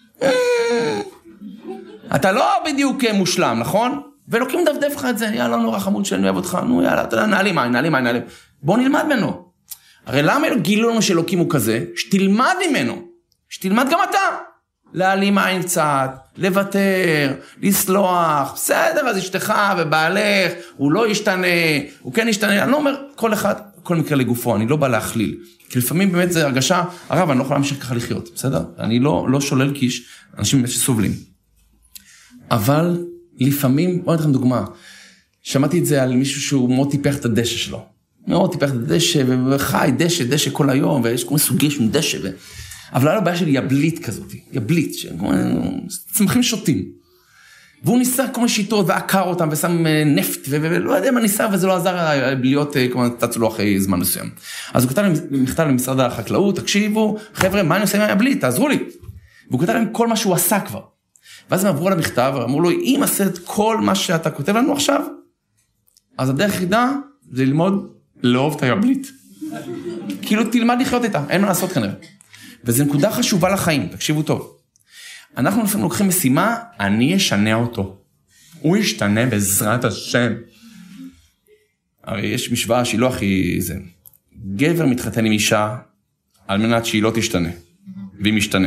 אתה לא בדיוק מושלם, נכון? ואלוקים דפדף לך את זה, יאללה, נורא חמוד שאני אוהב אותך, נו יאללה, אתה יודע, נעלים. בוא נלמד ממנו. הרי למה גילו לנו שאלוקים הוא כזה? שתלמד ממנו, שתלמד גם אתה. להעלים עין קצת, לוותר, לסלוח, בסדר, אז אשתך ובעלך, הוא לא ישתנה, הוא כן ישתנה, אני לא אומר, כל אחד, כל מקרה לגופו, אני לא בא להכליל. כי לפעמים באמת זה הרגשה, הרב, אני לא יכול להמשיך ככה לחיות, בסדר? אני לא שולל קיש, אנשים באמת שסובלים. אבל לפעמים, בוא נתכם דוגמה, שמעתי את זה על מישהו שהוא מאוד טיפח את הדשא שלו. מאוד טיפח את הדשא, וחי דשא כל היום, ויש כל מיני סוגי של דשא, אבל היה לו בעיה של יבלית כזאת, יבלית, צמחים שוטים. והוא ניסה כל מיני שיטות, ועקר אותם, ושם נפט, ולא יודע מה ניסה, וזה לא עזר להיות, כמו תצאו לו אחרי זמן מסוים. אז הוא כתב מכתב למשרד החקלאות, תקשיבו, חבר'ה, מה אני עושה עם היבלית? תעזרו לי. והוא כתב להם כל מה שהוא עשה כבר. ואז הם עברו על המכתב, ואמרו לו, אם עשה את כל מה שאתה כותב לנו עכשיו, אז הדרך היחידה זה ללמוד לאהוב את היבלית. כאילו תלמד לחיות איתה, אין מה לעשות כנראה. וזו נקודה חשובה לחיים, תקשיבו טוב. אנחנו לפעמים לוקחים משימה, אני אשנה אותו. הוא ישתנה בעזרת השם. הרי יש משוואה שהיא לא הכי זה. גבר מתחתן עם אישה, על מנת שהיא לא תשתנה. והיא משתנה.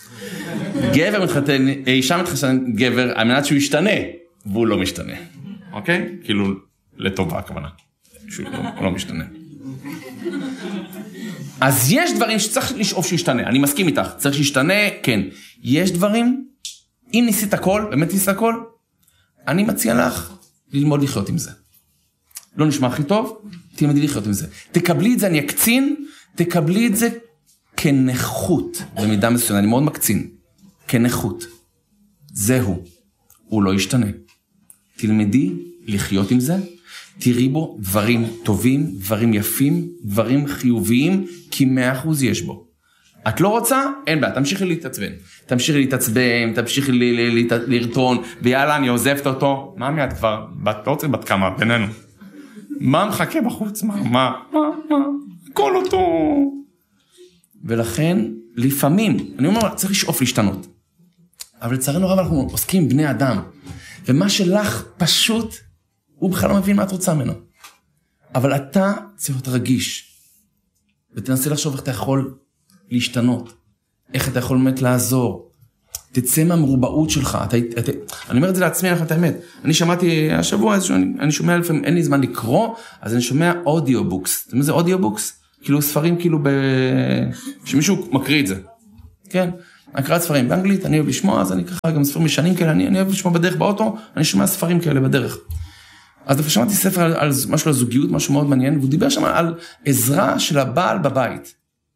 אישה מתחתן עם גבר, על מנת שהוא ישתנה, והוא לא משתנה. אוקיי? כאילו, לטובה הכוונה. שהוא לא משתנה. אז יש דברים שצריך לשאוף שישתנה, אני מסכים איתך, צריך שישתנה, כן. יש דברים, אם ניסית הכל, באמת ניסית הכל, אני מציע לך ללמוד לחיות עם זה. לא נשמע הכי טוב, תלמדי לחיות עם זה. תקבלי את זה, אני אקצין, תקבלי את זה כנכות, במידה מסוימת, אני מאוד מקצין, כנכות. זהו, הוא לא ישתנה. תלמדי לחיות עם זה, תראי בו דברים טובים, דברים יפים, דברים חיוביים, כי 100% יש בו. את לא רוצה? אין בעיה, תמשיכי להתעצבן, תמשיכי לרטון, ויאללה, אני עוזבת אותו. מה מיד כבר? לא רוצה בת כמה, בינינו. מה מחכה בחוץ? מה? כל אותו. ולכן, לפעמים, אני אומר, צריך לשאוף להשתנות. אבל לצערנו רב, אנחנו עוסקים בני אדם. ומה שלך פשוט, הוא בכלל לא מבין מה את רוצה ממנו. אבל אתה צריך להיות רגיש. ותנסה לחשוב איך אתה יכול להשתנות. איך אתה יכול באמת לעזור. תצא מהמרובעות שלך. אני אומר את זה לעצמי, את האמת. אני שמעתי השבוע, אני שומע לפעמים, אין לי זמן לקרוא, אז אני שומע אודיובוקס. אתה יודע מה זה אודיובוקס? כאילו ספרים כאילו שמישהו מקריא את זה. כן? הקראת ספרים באנגלית, אני אוהב לשמוע, אז אני ככה גם ספרים משנים כאלה, אני אוהב לשמוע בדרך באוטו, אני שומע ספרים כאלה בדרך. אז שמעתי ספר על משהו על זוגיות, משהו מאוד מעניין, והוא דיבר שם על עזרה של הבעל בבית.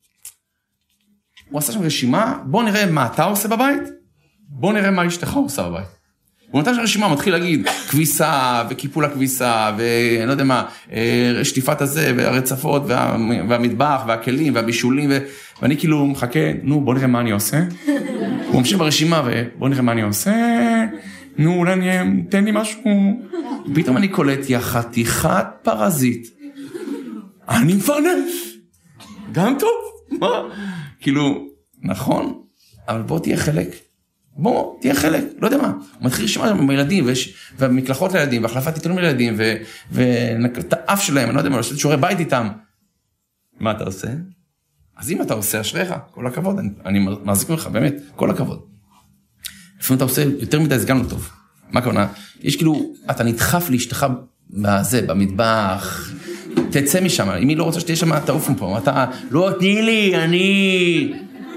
הוא עשה שם רשימה, בוא נראה מה אתה עושה בבית, בוא נראה מה אשתך עושה בבית. הוא נתן שם רשימה, מתחיל להגיד, כביסה וקיפול הכביסה, ואני לא יודע מה, שטיפת הזה, והרצפות, והמטבח, והכלים, והבישולים, ואני כאילו מחכה, נו, בוא נראה מה אני עושה. הוא ממשיך ברשימה, ובוא נראה מה אני עושה. נו, אולי תן לי משהו. פתאום אני קולט, יא חתיכת פרזית. אני מפרנס. גם טוב. מה? כאילו, נכון, אבל בוא תהיה חלק. בוא, תהיה חלק, לא יודע מה. הוא מתחיל לשמוע עם הילדים, ומקלחות לילדים, והחלפת עיתונים לילדים, ואת האף שלהם, אני לא יודע מה, לעשות שיעורי בית איתם. מה אתה עושה? אז אם אתה עושה, אשריך, כל הכבוד, אני מחזיק ממך, באמת, כל הכבוד. לפעמים אתה עושה יותר מדי, זה גם לא טוב. מה הכוונה? יש כאילו, אתה נדחף לאשתך בזה, במטבח, תצא משם, אם היא לא רוצה שתהיה שם, תעוף מפה, אתה, לא, תני לי, אני...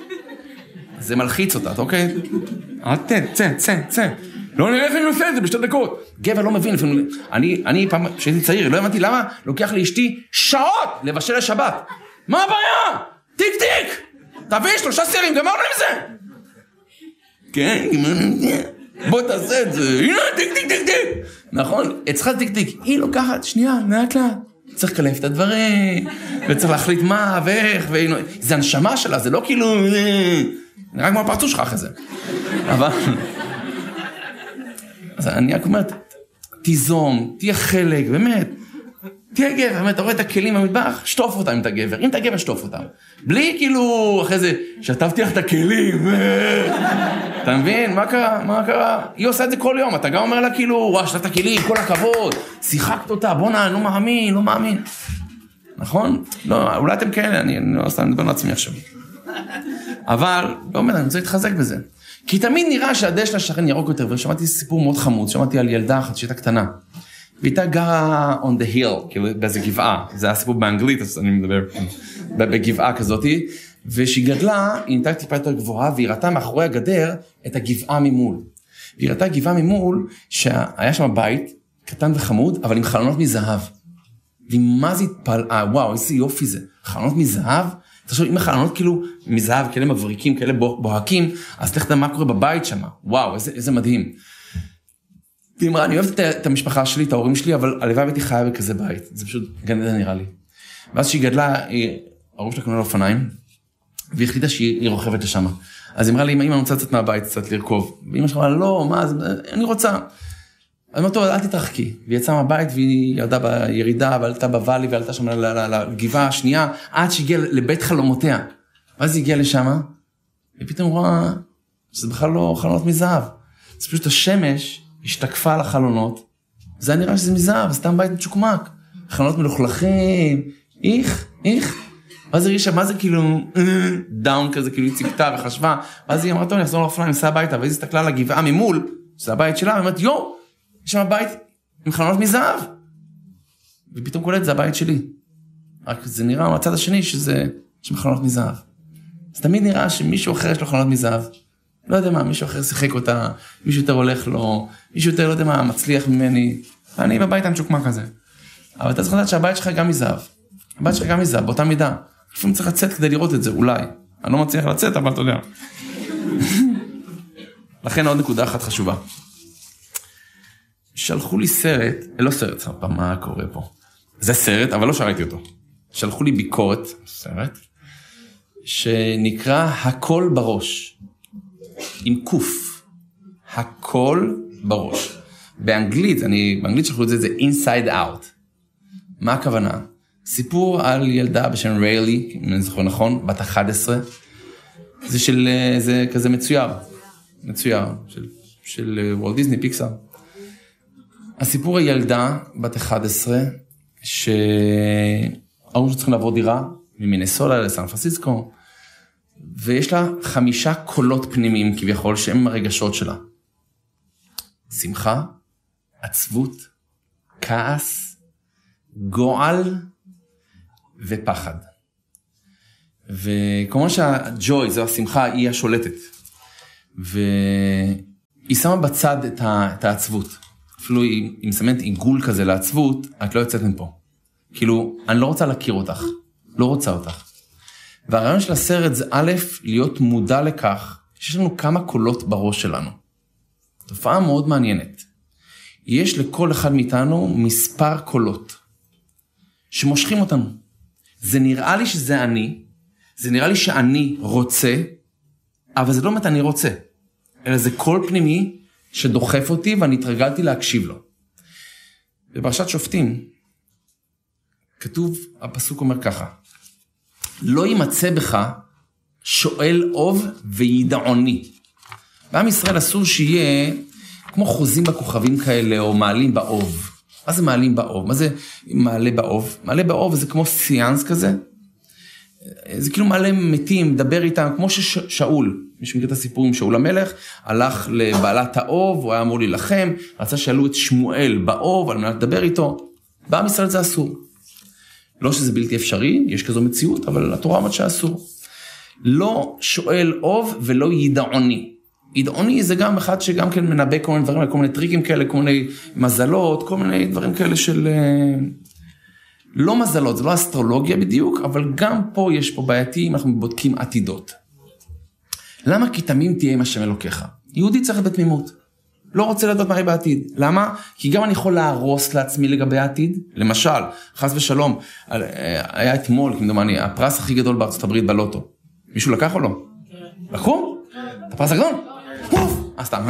זה מלחיץ אותה, אוקיי? צא. לא נראה איך אני עושה את זה בשתי דקות. גבר לא מבין, לפעמים, אני פעם, כשהייתי צעיר, לא הבנתי למה, לוקח לאשתי שעות לבשל לשבת. מה הבעיה? טיק. תביא 3 סירים, גמרנו עם זה. כן, בוא תעשה את זה. הנה, טיק. נכון? אצלך טיק. היא לוקחת, שנייה, לאט. צריך לקלף את הדברים, וצריך להחליט מה ואיך, זה הנשמה שלה, זה לא כאילו, נראה כמו הפרצוף שלך אחרי זה. אבל, אז אני רק אומרת, תיזום, תהיה חלק, באמת, תהיה גבר, באמת, אתה רואה את הכלים במטבח, שטוף אותם אם אתה גבר, אם אתה גבר, שטוף אותם. בלי כאילו, אחרי זה, שטפתי לך את הכלים, אתה מבין? מה קרה? היא עושה את זה כל יום, אתה גם אומר לה כאילו, וואו, שטפת הכלים, כל הכבוד, שיחקת אותה, בוא'נה, לא מאמין. נכון? לא, אולי אתם כאלה, אני לא סתם מדבר לעצמי עכשיו. אבל, לא אומר, אני רוצה להתחזק בזה. כי תמיד נראה שהדשא לשכן ירוק יותר, ושמעתי סיפור מאוד חמוד, שמעתי על ילדה אחת שהייתה קטנה. והייתה גרה on the hill, כאילו באיזה גבעה, זה היה סיפור באנגלית, אז אני מדבר בגבעה כזאת, ושהיא גדלה, היא נהייתה טיפה יותר גבוהה, והיא ראתה מאחורי הגדר את הגבעה ממול. והיא ראתה גבעה ממול, שהיה שם בית, קטן וחמוד, אבל עם חלונות מזהב. ומה זה התפלאה, וואו, איזה יופי זה, חלונות מזהב, תחשוב, אם החלונות כאילו מזהב, כאלה מבריקים, כאלה בוהקים, אז תלך לדעת מה קורה בבית שם, וואו, איזה מדהים. והיא אמרה, אני אוהבת את המשפחה שלי, את ההורים שלי, אבל הלוואי הייתי חיה בכזה בית. זה פשוט גן עדן נראה לי. ואז שהיא גדלה, ההורים שלה קנו לה אופניים, והיא החליטה שהיא רוכבת לשם. אז היא אמרה לי, אמא, אני רוצה לצאת מהבית, קצת לרכוב. ואמא שלה אמרה, לא, מה, אני רוצה. אז היא אמרה, טוב, אל תתרחקי. והיא יצאה מהבית, והיא ירדה בירידה, ועלתה בוואלי, ועלתה שם לגבעה השנייה, עד שהגיעה לבית חלומותיה. ואז היא הגיעה לשם, ופתאום רואה שזה בכלל לא חלונות מזהב. זה פשוט השמש השתקפה על החלונות, זה נראה שזה מזהב, סתם בית מצ'וקמק, חלונות מלוכלכים, איך, ואז היא ראה מה זה כאילו, דאון כזה, כאילו היא ציפתה וחשבה, ואז היא אמרה, טוב, אני אחזור לאופניים, נסע הביתה, ואז היא הסתכלה על הגבעה ממול, שזה הבית שלה, ואומרת, יו, יש שם בית עם חלונות מזהב, ופתאום קולט, זה הבית שלי, רק זה נראה מהצד השני שזה, יש חלונות מזהב, אז תמיד נראה שמישהו אחר יש לו חלונות מזהב, לא יודע מה, מישהו אחר שיחק אותה, מישהו יותר הולך לו, מישהו יותר, לא יודע מה, מצליח ממני, ואני בבית הנשוקמה כזה. אבל אתה צריך לדעת שהבית שלך גם מזהב. הבית שלך גם מזהב, באותה מידה. לפעמים צריך לצאת כדי לראות את זה, אולי. אני לא מצליח לצאת, אבל אתה יודע. לכן עוד נקודה אחת חשובה. שלחו לי סרט, לא סרט, מה קורה פה? זה סרט, אבל לא שראיתי אותו. שלחו לי ביקורת, סרט, שנקרא הכל בראש. עם קוף, הכל בראש. באנגלית שלחו את זה inside out. מה הכוונה? סיפור על ילדה בשם ריילי, אם אני זוכר נכון, בת 11, זה כזה מצויר, של וולט דיסני, פיקסאר. הסיפור הילדה בת 11, שההורים שצריכים לעבור דירה, ממינסולה לסן פרנסיסקו, ויש לה 5 קולות פנימיים כביכול, שהם הרגשות שלה. שמחה, עצבות, כעס, גועל ופחד. וכמובן שהג'וי, זו השמחה, היא השולטת. והיא שמה בצד את העצבות. אפילו היא מסמנת עיגול כזה לעצבות, את לא יוצאת מפה. כאילו, אני לא רוצה להכיר אותך. לא רוצה אותך. והרעיון של הסרט זה א', להיות מודע לכך, שיש לנו כמה קולות בראש שלנו. תופעה מאוד מעניינת. יש לכל אחד מאיתנו מספר קולות, שמושכים אותנו. זה נראה לי שזה אני, זה נראה לי שאני רוצה, אבל זה לא באמת אני רוצה, אלא זה קול פנימי שדוחף אותי ואני התרגלתי להקשיב לו. בפרשת שופטים, כתוב, הפסוק אומר ככה, לא יימצא בך שואל אוב וידעוני. בעם ישראל אסור שיהיה כמו חוזים בכוכבים כאלה או מעלים באוב. מה זה מעלים באוב? מה זה מעלה באוב? מעלה באוב זה כמו סיאנס כזה. זה כאילו מעלה מתים, מדבר איתם, כמו ששאול, מי שמכיר את הסיפור עם שאול המלך, הלך לבעלת האוב, הוא היה אמור להילחם, רצה שאלו את שמואל באוב, על מנת לדבר איתו. בעם ישראל זה אסור. לא שזה בלתי אפשרי, יש כזו מציאות, אבל התורה אומרת שאסור. לא שואל אוב ולא ידעוני. ידעוני זה גם אחד שגם כן מנבא כל מיני דברים, כל מיני טריקים כאלה, כל מיני מזלות, כל מיני דברים כאלה של... לא מזלות, זה לא אסטרולוגיה בדיוק, אבל גם פה יש פה בעייתי, אנחנו בודקים עתידות. למה? כי תמים תהיה עם השם אלוקיך. יהודי צריך בתמימות. לא רוצה לדעת מה יהיה בעתיד. למה? כי גם אני יכול להרוס לעצמי לגבי העתיד. למשל, חס ושלום, היה אתמול, כמדומני, הפרס הכי גדול בארצות הברית בלוטו. מישהו לקח או לא? לקחו? את הפרס הגדול? סתם.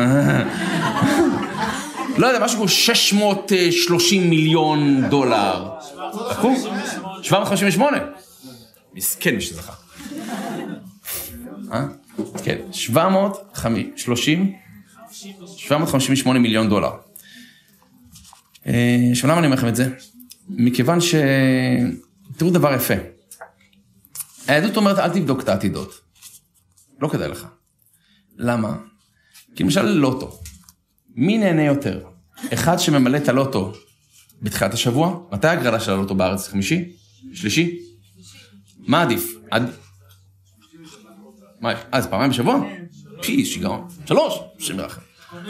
לא יודע, משהו כמו 630 מיליון דולר. לקחו? 758. מסכן מי שזכה. כן, 758 מיליון דולר. עכשיו למה אני אומר לכם את זה? מכיוון תראו דבר יפה. היהדות אומרת, אל תבדוק את העתידות. לא כדאי לך. למה? כי למשל לוטו. מי נהנה יותר? אחד שממלא את הלוטו בתחילת השבוע? מתי הגרלה של הלוטו בארץ? חמישי? שלישי? מה עדיף? אז פעמיים בשבוע? שיגעון. 3? שמרחם.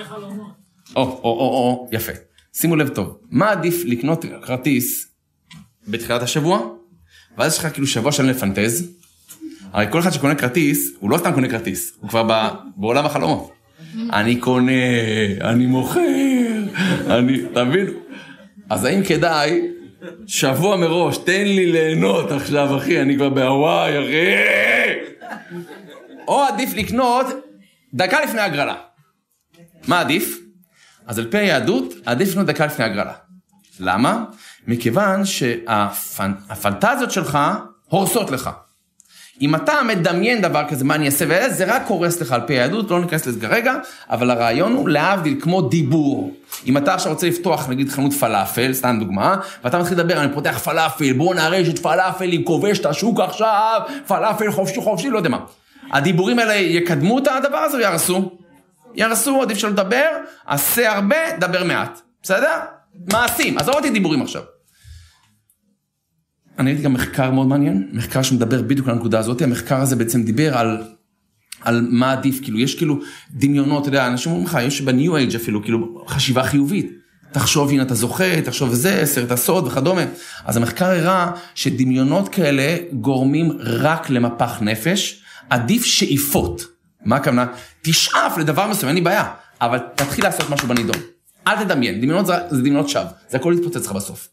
יפה. שימו לב טוב. מה עדיף לקנות כרטיס בתחילת השבוע? ואז יש לך כאילו שבוע שלם לפנטז. הרי כל אחד שקונה כרטיס, הוא לא סתם קונה כרטיס, הוא כבר בעולם החלומות. אני קונה, אני מוכר, תבין? אז האם כדאי, שבוע מראש, תן לי ליהנות עכשיו, אחי, אני כבר בהוואי, אחי. או עדיף לקנות דקה לפני הגרלה. מה עדיף? אז על פי היהדות, עדיף לקנות דקה לפני הגרלה. למה? מכיוון שהפנטזיות שלך הורסות לך. אם אתה מדמיין דבר כזה, מה אני אעשה ואלה, זה רק קורס לך על פי היהדות, לא ניכנס לזה כרגע, אבל הרעיון הוא להבדיל כמו דיבור. אם אתה עכשיו רוצה לפתוח, נגיד, חנות פלאפל, סתם דוגמה, ואתה מתחיל לדבר, אני פותח פלאפל, בוא נרשת פלאפל, אם כובש את השוק עכשיו, פלאפל חופשי, לא יודע מה. הדיבורים האלה יקדמו את הדבר הזה וירסו. ירסו, עדיף שלא לדבר, עשה הרבה, דבר מעט. בסדר? מעשים, אז ראיתי דיבורים עכשיו. אני ראיתי גם מחקר מאוד מעניין, מחקר שמדבר בדיוק על הנקודה הזאת, המחקר הזה בעצם דיבר על מה עדיף, כאילו יש כאילו דמיונות, אתה יודע, אנשים אומרים לך, יש בניו אייג' אפילו, כאילו חשיבה חיובית, תחשוב הנה אתה זוכה, תחשוב זה, סרט הסוד וכדומה, אז המחקר הראה שדמיונות כאלה גורמים רק למפח נפש, עדיף שאיפות, מה הכוונה? תשאף לדבר מסוים, אין לי בעיה, אבל תתחיל לעשות משהו בנידון, אל תדמיין, דמיונות זה דמיונות שווא, זה הכל יתפוצץ לך בסוף.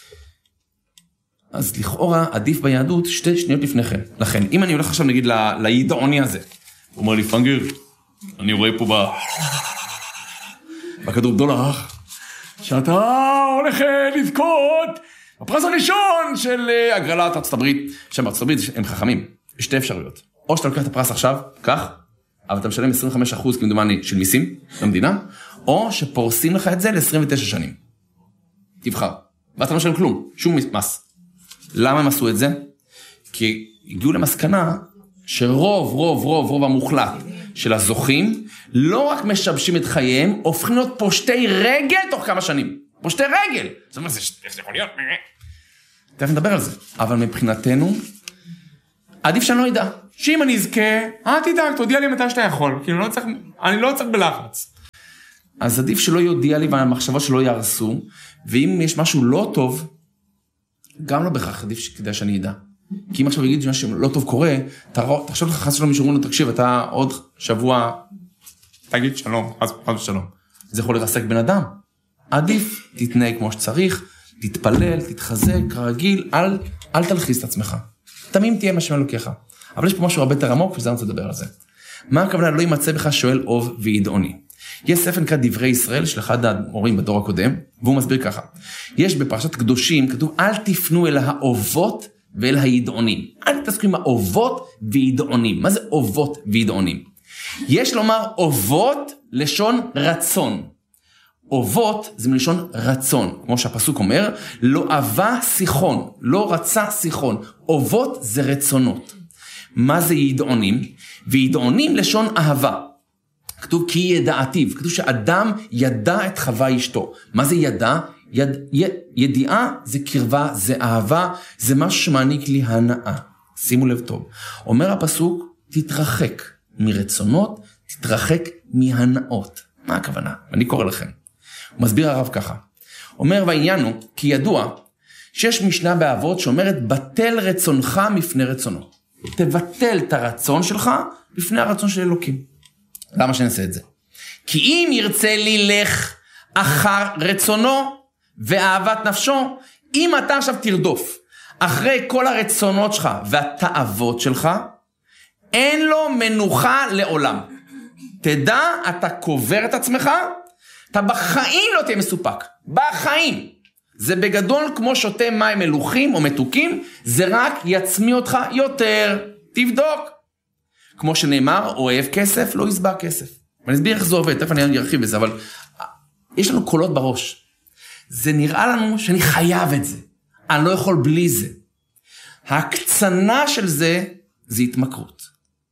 אז לכאורה עדיף ביהדות 2 שניות לפני כן. לכן, אם אני הולך עכשיו נגיד לידעוני הזה, הוא אומר לי, פנגר, אני רואה פה בכדור דולר, שאתה הולך לזכות בפרס הראשון של הגרלת ארצות הברית, שם בארצות הברית הם חכמים, יש 2 אפשרויות. או שאתה לוקח את הפרס עכשיו, כך, אבל אתה משלם 25% כמדומני של מיסים למדינה, או שפורסים לך את זה ל-29 שנים. תבחר. ואתה לא משלם כלום, שום מס. למה הם עשו את זה? כי הגיעו למסקנה שרוב המוחלט של הזוכים, לא רק משבשים את חייהם, הופכים להיות פושטי רגל תוך כמה שנים. פושטי רגל! זאת אומרת, איך זה יכול להיות? תכף נדבר על זה. אבל מבחינתנו, עדיף שאני לא ידע. שאם אני אזכה, תדאג, תודיע לי מתי שאתה יכול. כאילו, אני לא צריך בלחץ. אז עדיף שלא יודיע לי והמחשבות שלא יהרסו, ואם יש משהו לא טוב, גם לא בכך עדיף כדי שאני ידע. כי אם עכשיו יגיד שמשהו לא טוב קורה, תחשוב לך חס שלום משהו, תקשיב, אתה עוד שבוע, תגיד שלום, חס ושלום. זה יכול לרסק בן אדם. עדיף, תתנהג כמו שצריך, תתפלל, תתחזק, כרגיל, אל תלחיס את עצמך. תמים תהיה מה שמלוקח. אבל יש פה משהו הרבה יותר עמוק, וזה אני רוצה לדבר על זה. מה הכוונה? לא יימצא בך שואל אוב וידעוני. יש ספר נקרא דברי ישראל של אחד המורים בדור הקודם, והוא מסביר ככה. יש בפרשת קדושים, כתוב, אל תפנו אל האובות ואל הידעונים. אל תתעסקו עם האובות וידעונים. מה זה אובות וידעונים? יש לומר אובות לשון רצון. אובות זה מלשון רצון. כמו שהפסוק אומר, לא אהבה שיחון, לא רצה שיחון. אובות זה רצונות. מה זה ידעונים? וידעונים לשון אהבה. כתוב כי ידעתיו, כתוב שאדם ידע את חווה אשתו. מה זה ידע? ידיעה זה קרבה, זה אהבה, זה משהו שמעניק לי הנאה. שימו לב טוב. אומר הפסוק, תתרחק מרצונות, תתרחק מהנאות. מה הכוונה? אני קורא לכם. הוא מסביר הרב ככה. אומר והעניין הוא, כי ידוע שיש משנה באבות שאומרת, בטל רצונך מפני רצונו. תבטל את הרצון שלך בפני הרצון של אלוקים. למה שנעשה את זה? כי אם ירצה לילך אחר רצונו ואהבת נפשו, אם אתה עכשיו תרדוף אחרי כל הרצונות שלך והתאוות שלך, אין לו מנוחה לעולם. תדע, אתה קובר את עצמך, אתה בחיים לא תהיה מסופק. בחיים. זה בגדול כמו שותה מים מלוכים או מתוקים, זה רק יצמיא אותך יותר. תבדוק. כמו שנאמר, אוהב כסף, לא יסבע כסף. ואני אסביר איך זה עובד, תכף אני ארחיב בזה, אבל יש לנו קולות בראש. זה נראה לנו שאני חייב את זה. אני לא יכול בלי זה. ההקצנה של זה, זה התמכרות.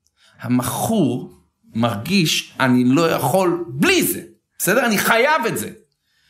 המכור מרגיש, אני לא יכול בלי זה. בסדר? אני חייב את זה.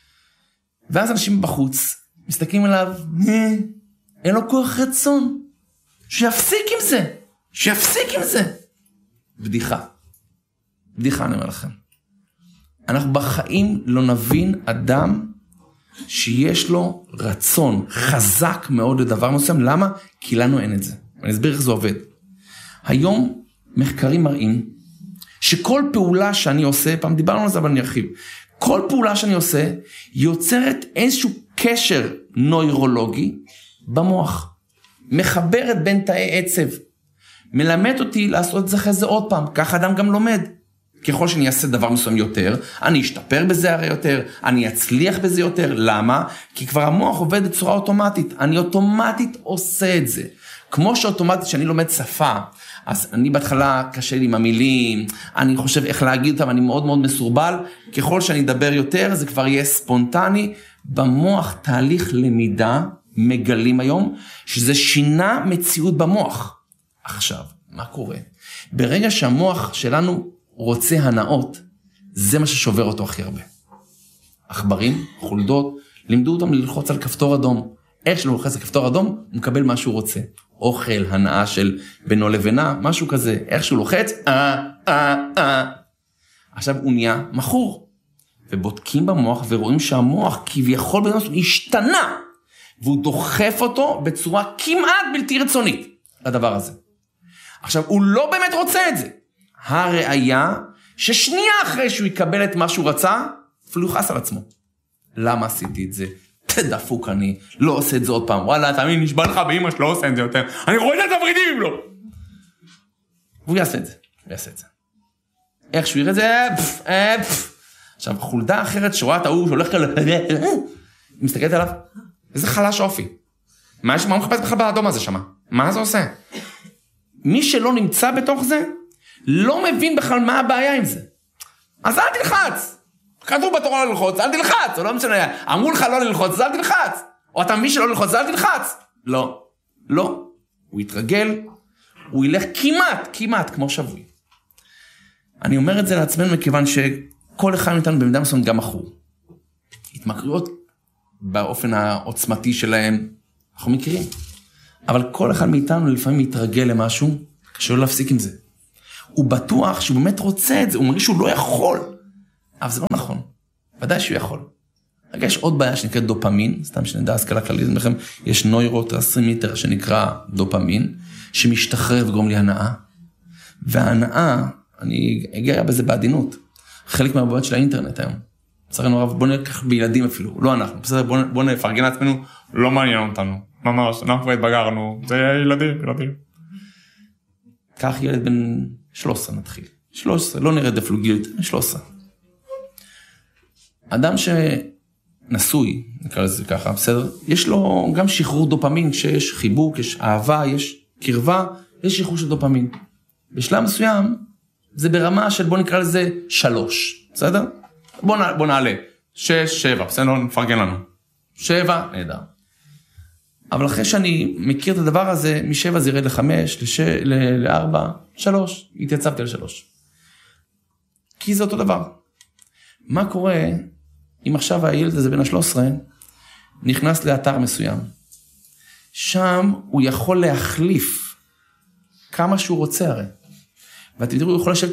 ואז אנשים בחוץ, מסתכלים עליו, אין לו כוח רצון. שיפסיק עם זה. שיפסיק עם זה. בדיחה. בדיחה אני אומר לכם. אנחנו בחיים לא נבין אדם שיש לו רצון חזק מאוד לדבר מסוים. למה? כי לנו אין את זה. אני אסביר איך זה עובד. היום מחקרים מראים שכל פעולה שאני עושה, פעם דיברנו על זה אבל אני ארחיב, כל פעולה שאני עושה יוצרת איזשהו קשר נוירולוגי במוח. מחברת בין תאי עצב. מלמד אותי לעשות את זה אחרי זה עוד פעם. כך אדם גם לומד. ככל שאני אעשה דבר מסוים יותר, אני אשתפר בזה הרי יותר, אני אצליח בזה יותר. למה? כי כבר המוח עובד בצורה אוטומטית. אני אוטומטית עושה את זה. כמו שאוטומטית שאני לומד שפה, אז אני בהתחלה קשה לי עם המילים, אני חושב איך להגיד אותם, אני מאוד מאוד מסורבל. ככל שאני אדבר יותר, זה כבר יהיה ספונטני. במוח תהליך למידה מגלים היום, שזה שינה מציאות במוח. עכשיו, מה קורה? ברגע שהמוח שלנו רוצה הנאות, זה מה ששובר אותו הכי הרבה. עכברים, חולדות, לימדו אותם ללחוץ על כפתור אדום. איך שלא לוחץ על כפתור אדום, הוא מקבל מה שהוא רוצה. אוכל, הנאה של בינו לבינה, משהו כזה. איך שהוא לוחץ, עכשיו הוא נהיה מכור. ובודקים במוח ורואים שהמוח כביכול בנושא השתנה, והוא דוחף אותו בצורה כמעט בלתי רצונית לדבר הזה. עכשיו, הוא לא באמת רוצה את זה. הראיה ששנייה אחרי שהוא יקבל את מה שהוא רצה, אפילו יוחס על עצמו. למה עשיתי את זה? תדפוק אני, לא עושה את זה עוד פעם. וואלה, תאמין, נשבע לך באמא שלא עושה את זה יותר. אני רואה את התפרידים לו. והוא יעשה את זה. הוא יעשה את זה. איך שהוא יראה את זה, עכשיו, חולדה אחרת שרואה את ההוא שהולך כאלה, מסתכלת עליו, איזה חלש אופי. מה הוא מחפש בכלל באדום הזה שמה? מה זה עושה? מי שלא נמצא בתוך זה, לא מבין בכלל מה הבעיה עם זה. אז אל תלחץ. כתוב בתורה לא ללחוץ, אל תלחץ. או לא משנה, אמרו לך לא ללחוץ, אז אל תלחץ. או אתה מבין שלא ללחוץ, אז אל תלחץ. לא. לא. הוא יתרגל, הוא ילך כמעט כמו שבוי. אני אומר את זה לעצמנו מכיוון שכל אחד מאיתנו במידה מסוימת גם מכור. התמכרויות באופן העוצמתי שלהם, אנחנו מכירים. אבל כל אחד מאיתנו לפעמים מתרגל למשהו, קשה לו להפסיק עם זה. הוא בטוח שהוא באמת רוצה את זה, הוא מרגיש שהוא לא יכול. אבל זה לא נכון. ודאי שהוא יכול. רגע, יש עוד בעיה שנקראת דופמין, סתם שנדע השכלה כללית, יש נוירוטרנסמיטר שנקרא דופמין, שמשתחרר וגורם לי הנאה. וההנאה, אני אגיע בזה בעדינות, חלק מהבעיות של האינטרנט היום. צרינו הרב, בוא נלקח בילדים אפילו, לא אנחנו, בסדר, בוא נפרגן לעצמנו, לא מעניין אותנו, ממש, אנחנו כבר התבגרנו, זה ילדים. כך ילד בן 13 נתחיל, 13, לא נרד אפילו גיל, 13. אדם שנשוי, נקרא לזה ככה, בסדר, יש לו גם שחרור דופמין, שיש חיבוק, יש אהבה, יש קרבה, יש שחרור של דופמין. בשלב מסוים, זה ברמה של בוא נקרא לזה 3, בסדר? בוא נעלה, 6, 7, בסדר, לא נפרגן לנו. 7, נהדר. אבל אחרי שאני מכיר את הדבר הזה, מ7 זה ירד ל5, ל4, 3, התייצבתי ל3. כי זה אותו דבר. מה קורה אם עכשיו הילד הזה בין ה-13 נכנס לאתר מסוים? שם הוא יכול להחליף כמה שהוא רוצה הרי. ואתם תראו, הוא יכול לשבת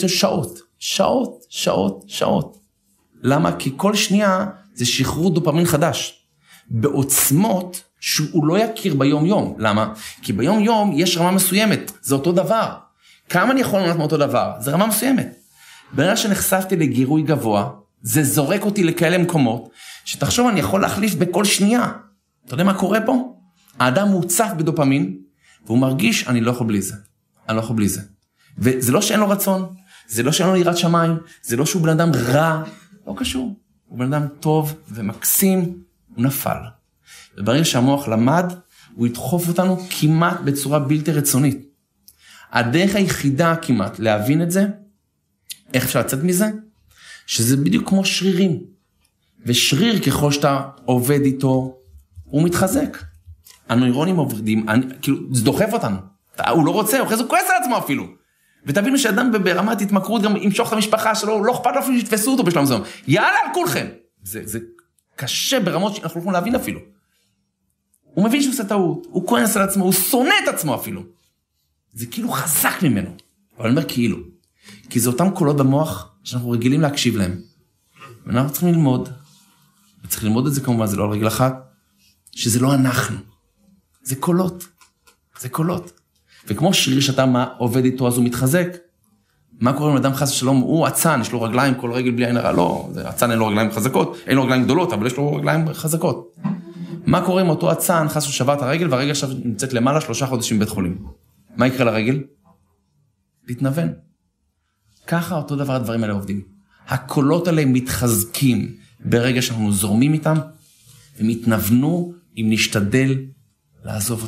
שעות. למה? כי כל שנייה זה שחרור דופמין חדש. בעוצמות שהוא לא יכיר ביום יום. למה? כי ביום יום יש רמה מסוימת. זה אותו דבר. כמה אני יכול לומר מאותו דבר? זה רמה מסוימת. ברגע שנחשפתי לגירוי גבוה, זה זורק אותי לכאלה מקומות, שתחשוב אני יכול להחליף בכל שנייה. אתה יודע מה קורה פה? האדם מוצף בדופמין, והוא מרגיש, אני לא יכול בלי זה. וזה לא שאין לו רצון, זה לא שאין לו יראת שמיים, זה לא שהוא בן אדם רע, לא קשור. הוא בן אדם טוב ומקסים, הוא נפל. וברגע שהמוח למד, הוא ידחוף אותנו כמעט בצורה בלתי רצונית. הדרך היחידה כמעט להבין את זה, איך אפשר לצאת מזה? שזה בדיוק כמו שרירים. ושריר ככל שאתה עובד איתו, הוא מתחזק. הנוירונים עובדים, כאילו, זה דוחף אותנו. הוא לא רוצה, אחרי זה הוא כועס על עצמו אפילו. ותבינו שאדם ברמת התמכרות גם ימשוך את המשפחה שלו, לא אכפת לו אפילו שתפסו אותו בשלום זום. יאללה על כולכם. זה קשה ברמות שאנחנו יכולים להבין אפילו. הוא מבין שהוא עושה טעות, הוא כועס על עצמו, הוא שונא את עצמו אפילו. זה כאילו חזק ממנו. אבל אני אומר כאילו. כי זה אותם קולות במוח שאנחנו רגילים להקשיב להם. ואנחנו צריכים ללמוד. וצריך ללמוד את זה כמובן, זה לא על רגל אחת. שזה לא אנחנו. זה קולות. וכמו שריר שאתה עובד איתו, אז הוא מתחזק. מה קורה אם אדם חס ושלום? הוא עצן, יש לו רגליים, כל רגל בלי עין הרע. לא, עצן אין לו רגליים חזקות, אין לו רגליים גדולות, אבל יש לו רגליים חזקות. מה קורה אם אותו עצן חס ושבר את הרגל, והרגל עכשיו נמצאת למעלה 3 חודשים בבית חולים? מה יקרה לרגל? להתנוון. ככה אותו דבר הדברים האלה עובדים. הקולות האלה מתחזקים ברגע שאנחנו זורמים איתם, הם יתנוונו אם נשתדל לעזוב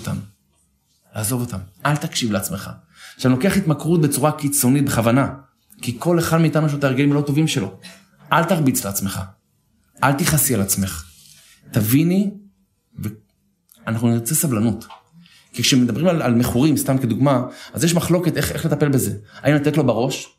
אותם. אל תקשיב לעצמך. שאני לוקח התמכרות בצורה קיצונית בכוונה, כי כל אחד מאיתנו יש לו את הרגלים הלא טובים שלו. אל תרביץ לעצמך. אל תכעסי על עצמך. תביני, ואנחנו נרצה סבלנות. כי כשמדברים על מכורים, סתם כדוגמה, אז יש מחלוקת איך לטפל בזה. האם לתת לו בראש?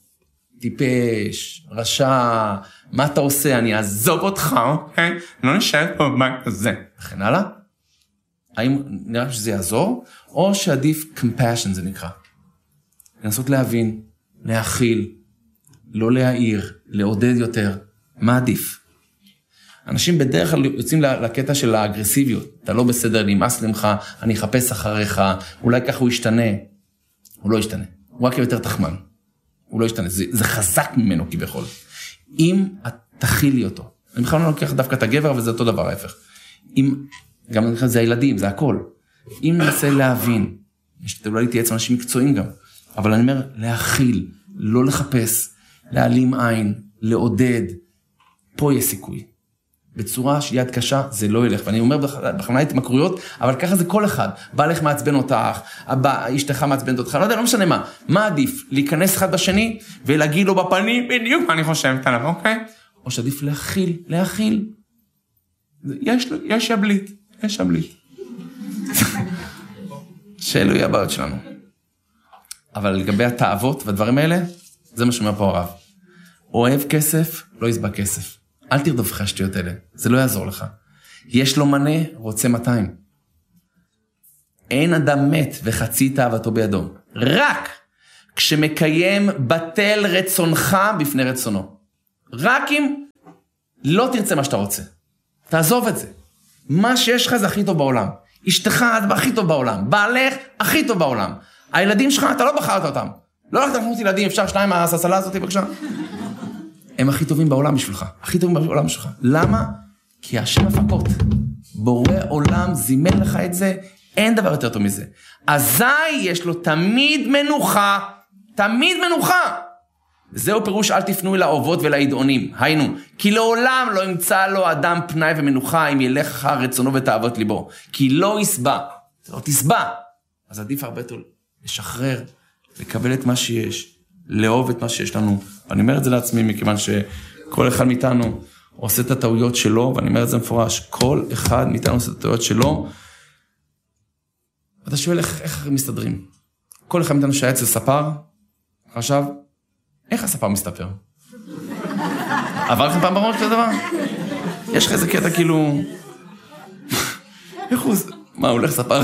טיפש, רשע, מה אתה עושה? אני אעזוב אותך, אוקיי? לא נשאר פה בבית הזה. וכן הלאה. האם נראה שזה יעזור? או שעדיף compassion זה נקרא. לנסות להבין, להכיל, לא להעיר, לעודד יותר. מה עדיף? אנשים בדרך כלל יוצאים לקטע של האגרסיביות. אתה לא בסדר, נמאס למך, אני אחפש אחריך, אולי ככה הוא ישתנה. הוא לא ישתנה. הוא רק יותר תחמן. הוא לא ישתנה. זה חזק ממנו כביכול. אם את תכילי אותו. אני בכלל לא לוקח דווקא את הגבר, אבל זה אותו דבר ההפך. גם זה הילדים, זה הכל. אם ננסה להבין, אולי להתייעץ עם אנשים מקצועיים גם, אבל אני אומר, להכיל, לא לחפש, להעלים עין, לעודד, פה יש סיכוי. בצורה שהיא יד קשה, זה לא ילך. ואני אומר בכוונה התמכרויות, אבל ככה זה כל אחד. בעלך מעצבן אותך, אשתך מעצבנת אותך, לא יודע, לא משנה מה. מה עדיף? להיכנס אחד בשני, ולהגיד לו בפנים, בדיוק מה אני חושבת עליו, אוקיי? או שעדיף להכיל. יש שבלית. שאלו יהיה הבעיות שלנו. אבל לגבי התאוות והדברים האלה, זה מה שאומר פה הרב. אוהב כסף, לא יסבע כסף. אל תרדוף אחרי השטויות האלה, זה לא יעזור לך. יש לו מנה, רוצה 200. אין אדם מת וחצי תאוותו בידו. רק כשמקיים בטל רצונך בפני רצונו. רק אם לא תרצה מה שאתה רוצה. תעזוב את זה. מה שיש לך זה הכי טוב בעולם. אשתך את הכי טוב בעולם. בעלך הכי טוב בעולם. הילדים שלך, אתה לא בחרת אותם. לא הולכת לחמות ילדים, אפשר 2 מהססלה הזאת, בבקשה. הם הכי טובים בעולם בשבילך. הכי טובים בעולם בשבילך. למה? כי השם הפקות. בורא עולם זימן לך את זה, אין דבר יותר טוב מזה. אזי יש לו תמיד מנוחה. תמיד מנוחה. זהו פירוש אל תפנו אל האובות ולעידעונים. היינו, כי לעולם לא ימצא לו אדם פנאי ומנוחה אם ילך אחר רצונו ותאוות ליבו. כי לא יסבע. זה לא תסבע. אז עדיף הרבה יותר לשחרר, לקבל את מה שיש, לאהוב את מה שיש לנו. ואני אומר את זה לעצמי מכיוון שכל אחד מאיתנו עושה את הטעויות שלו, ואני אומר את זה מפורש, כל אחד מאיתנו עושה את הטעויות שלו, ואתה שואל איך מסתדרים. כל אחד מאיתנו שהיה אצל ספר, חשב, איך הספר מסתפר? עבר לכם פעם בראש כזה דבר? יש לך איזה קטע כאילו... איך הוא... מה, הוא הולך ספר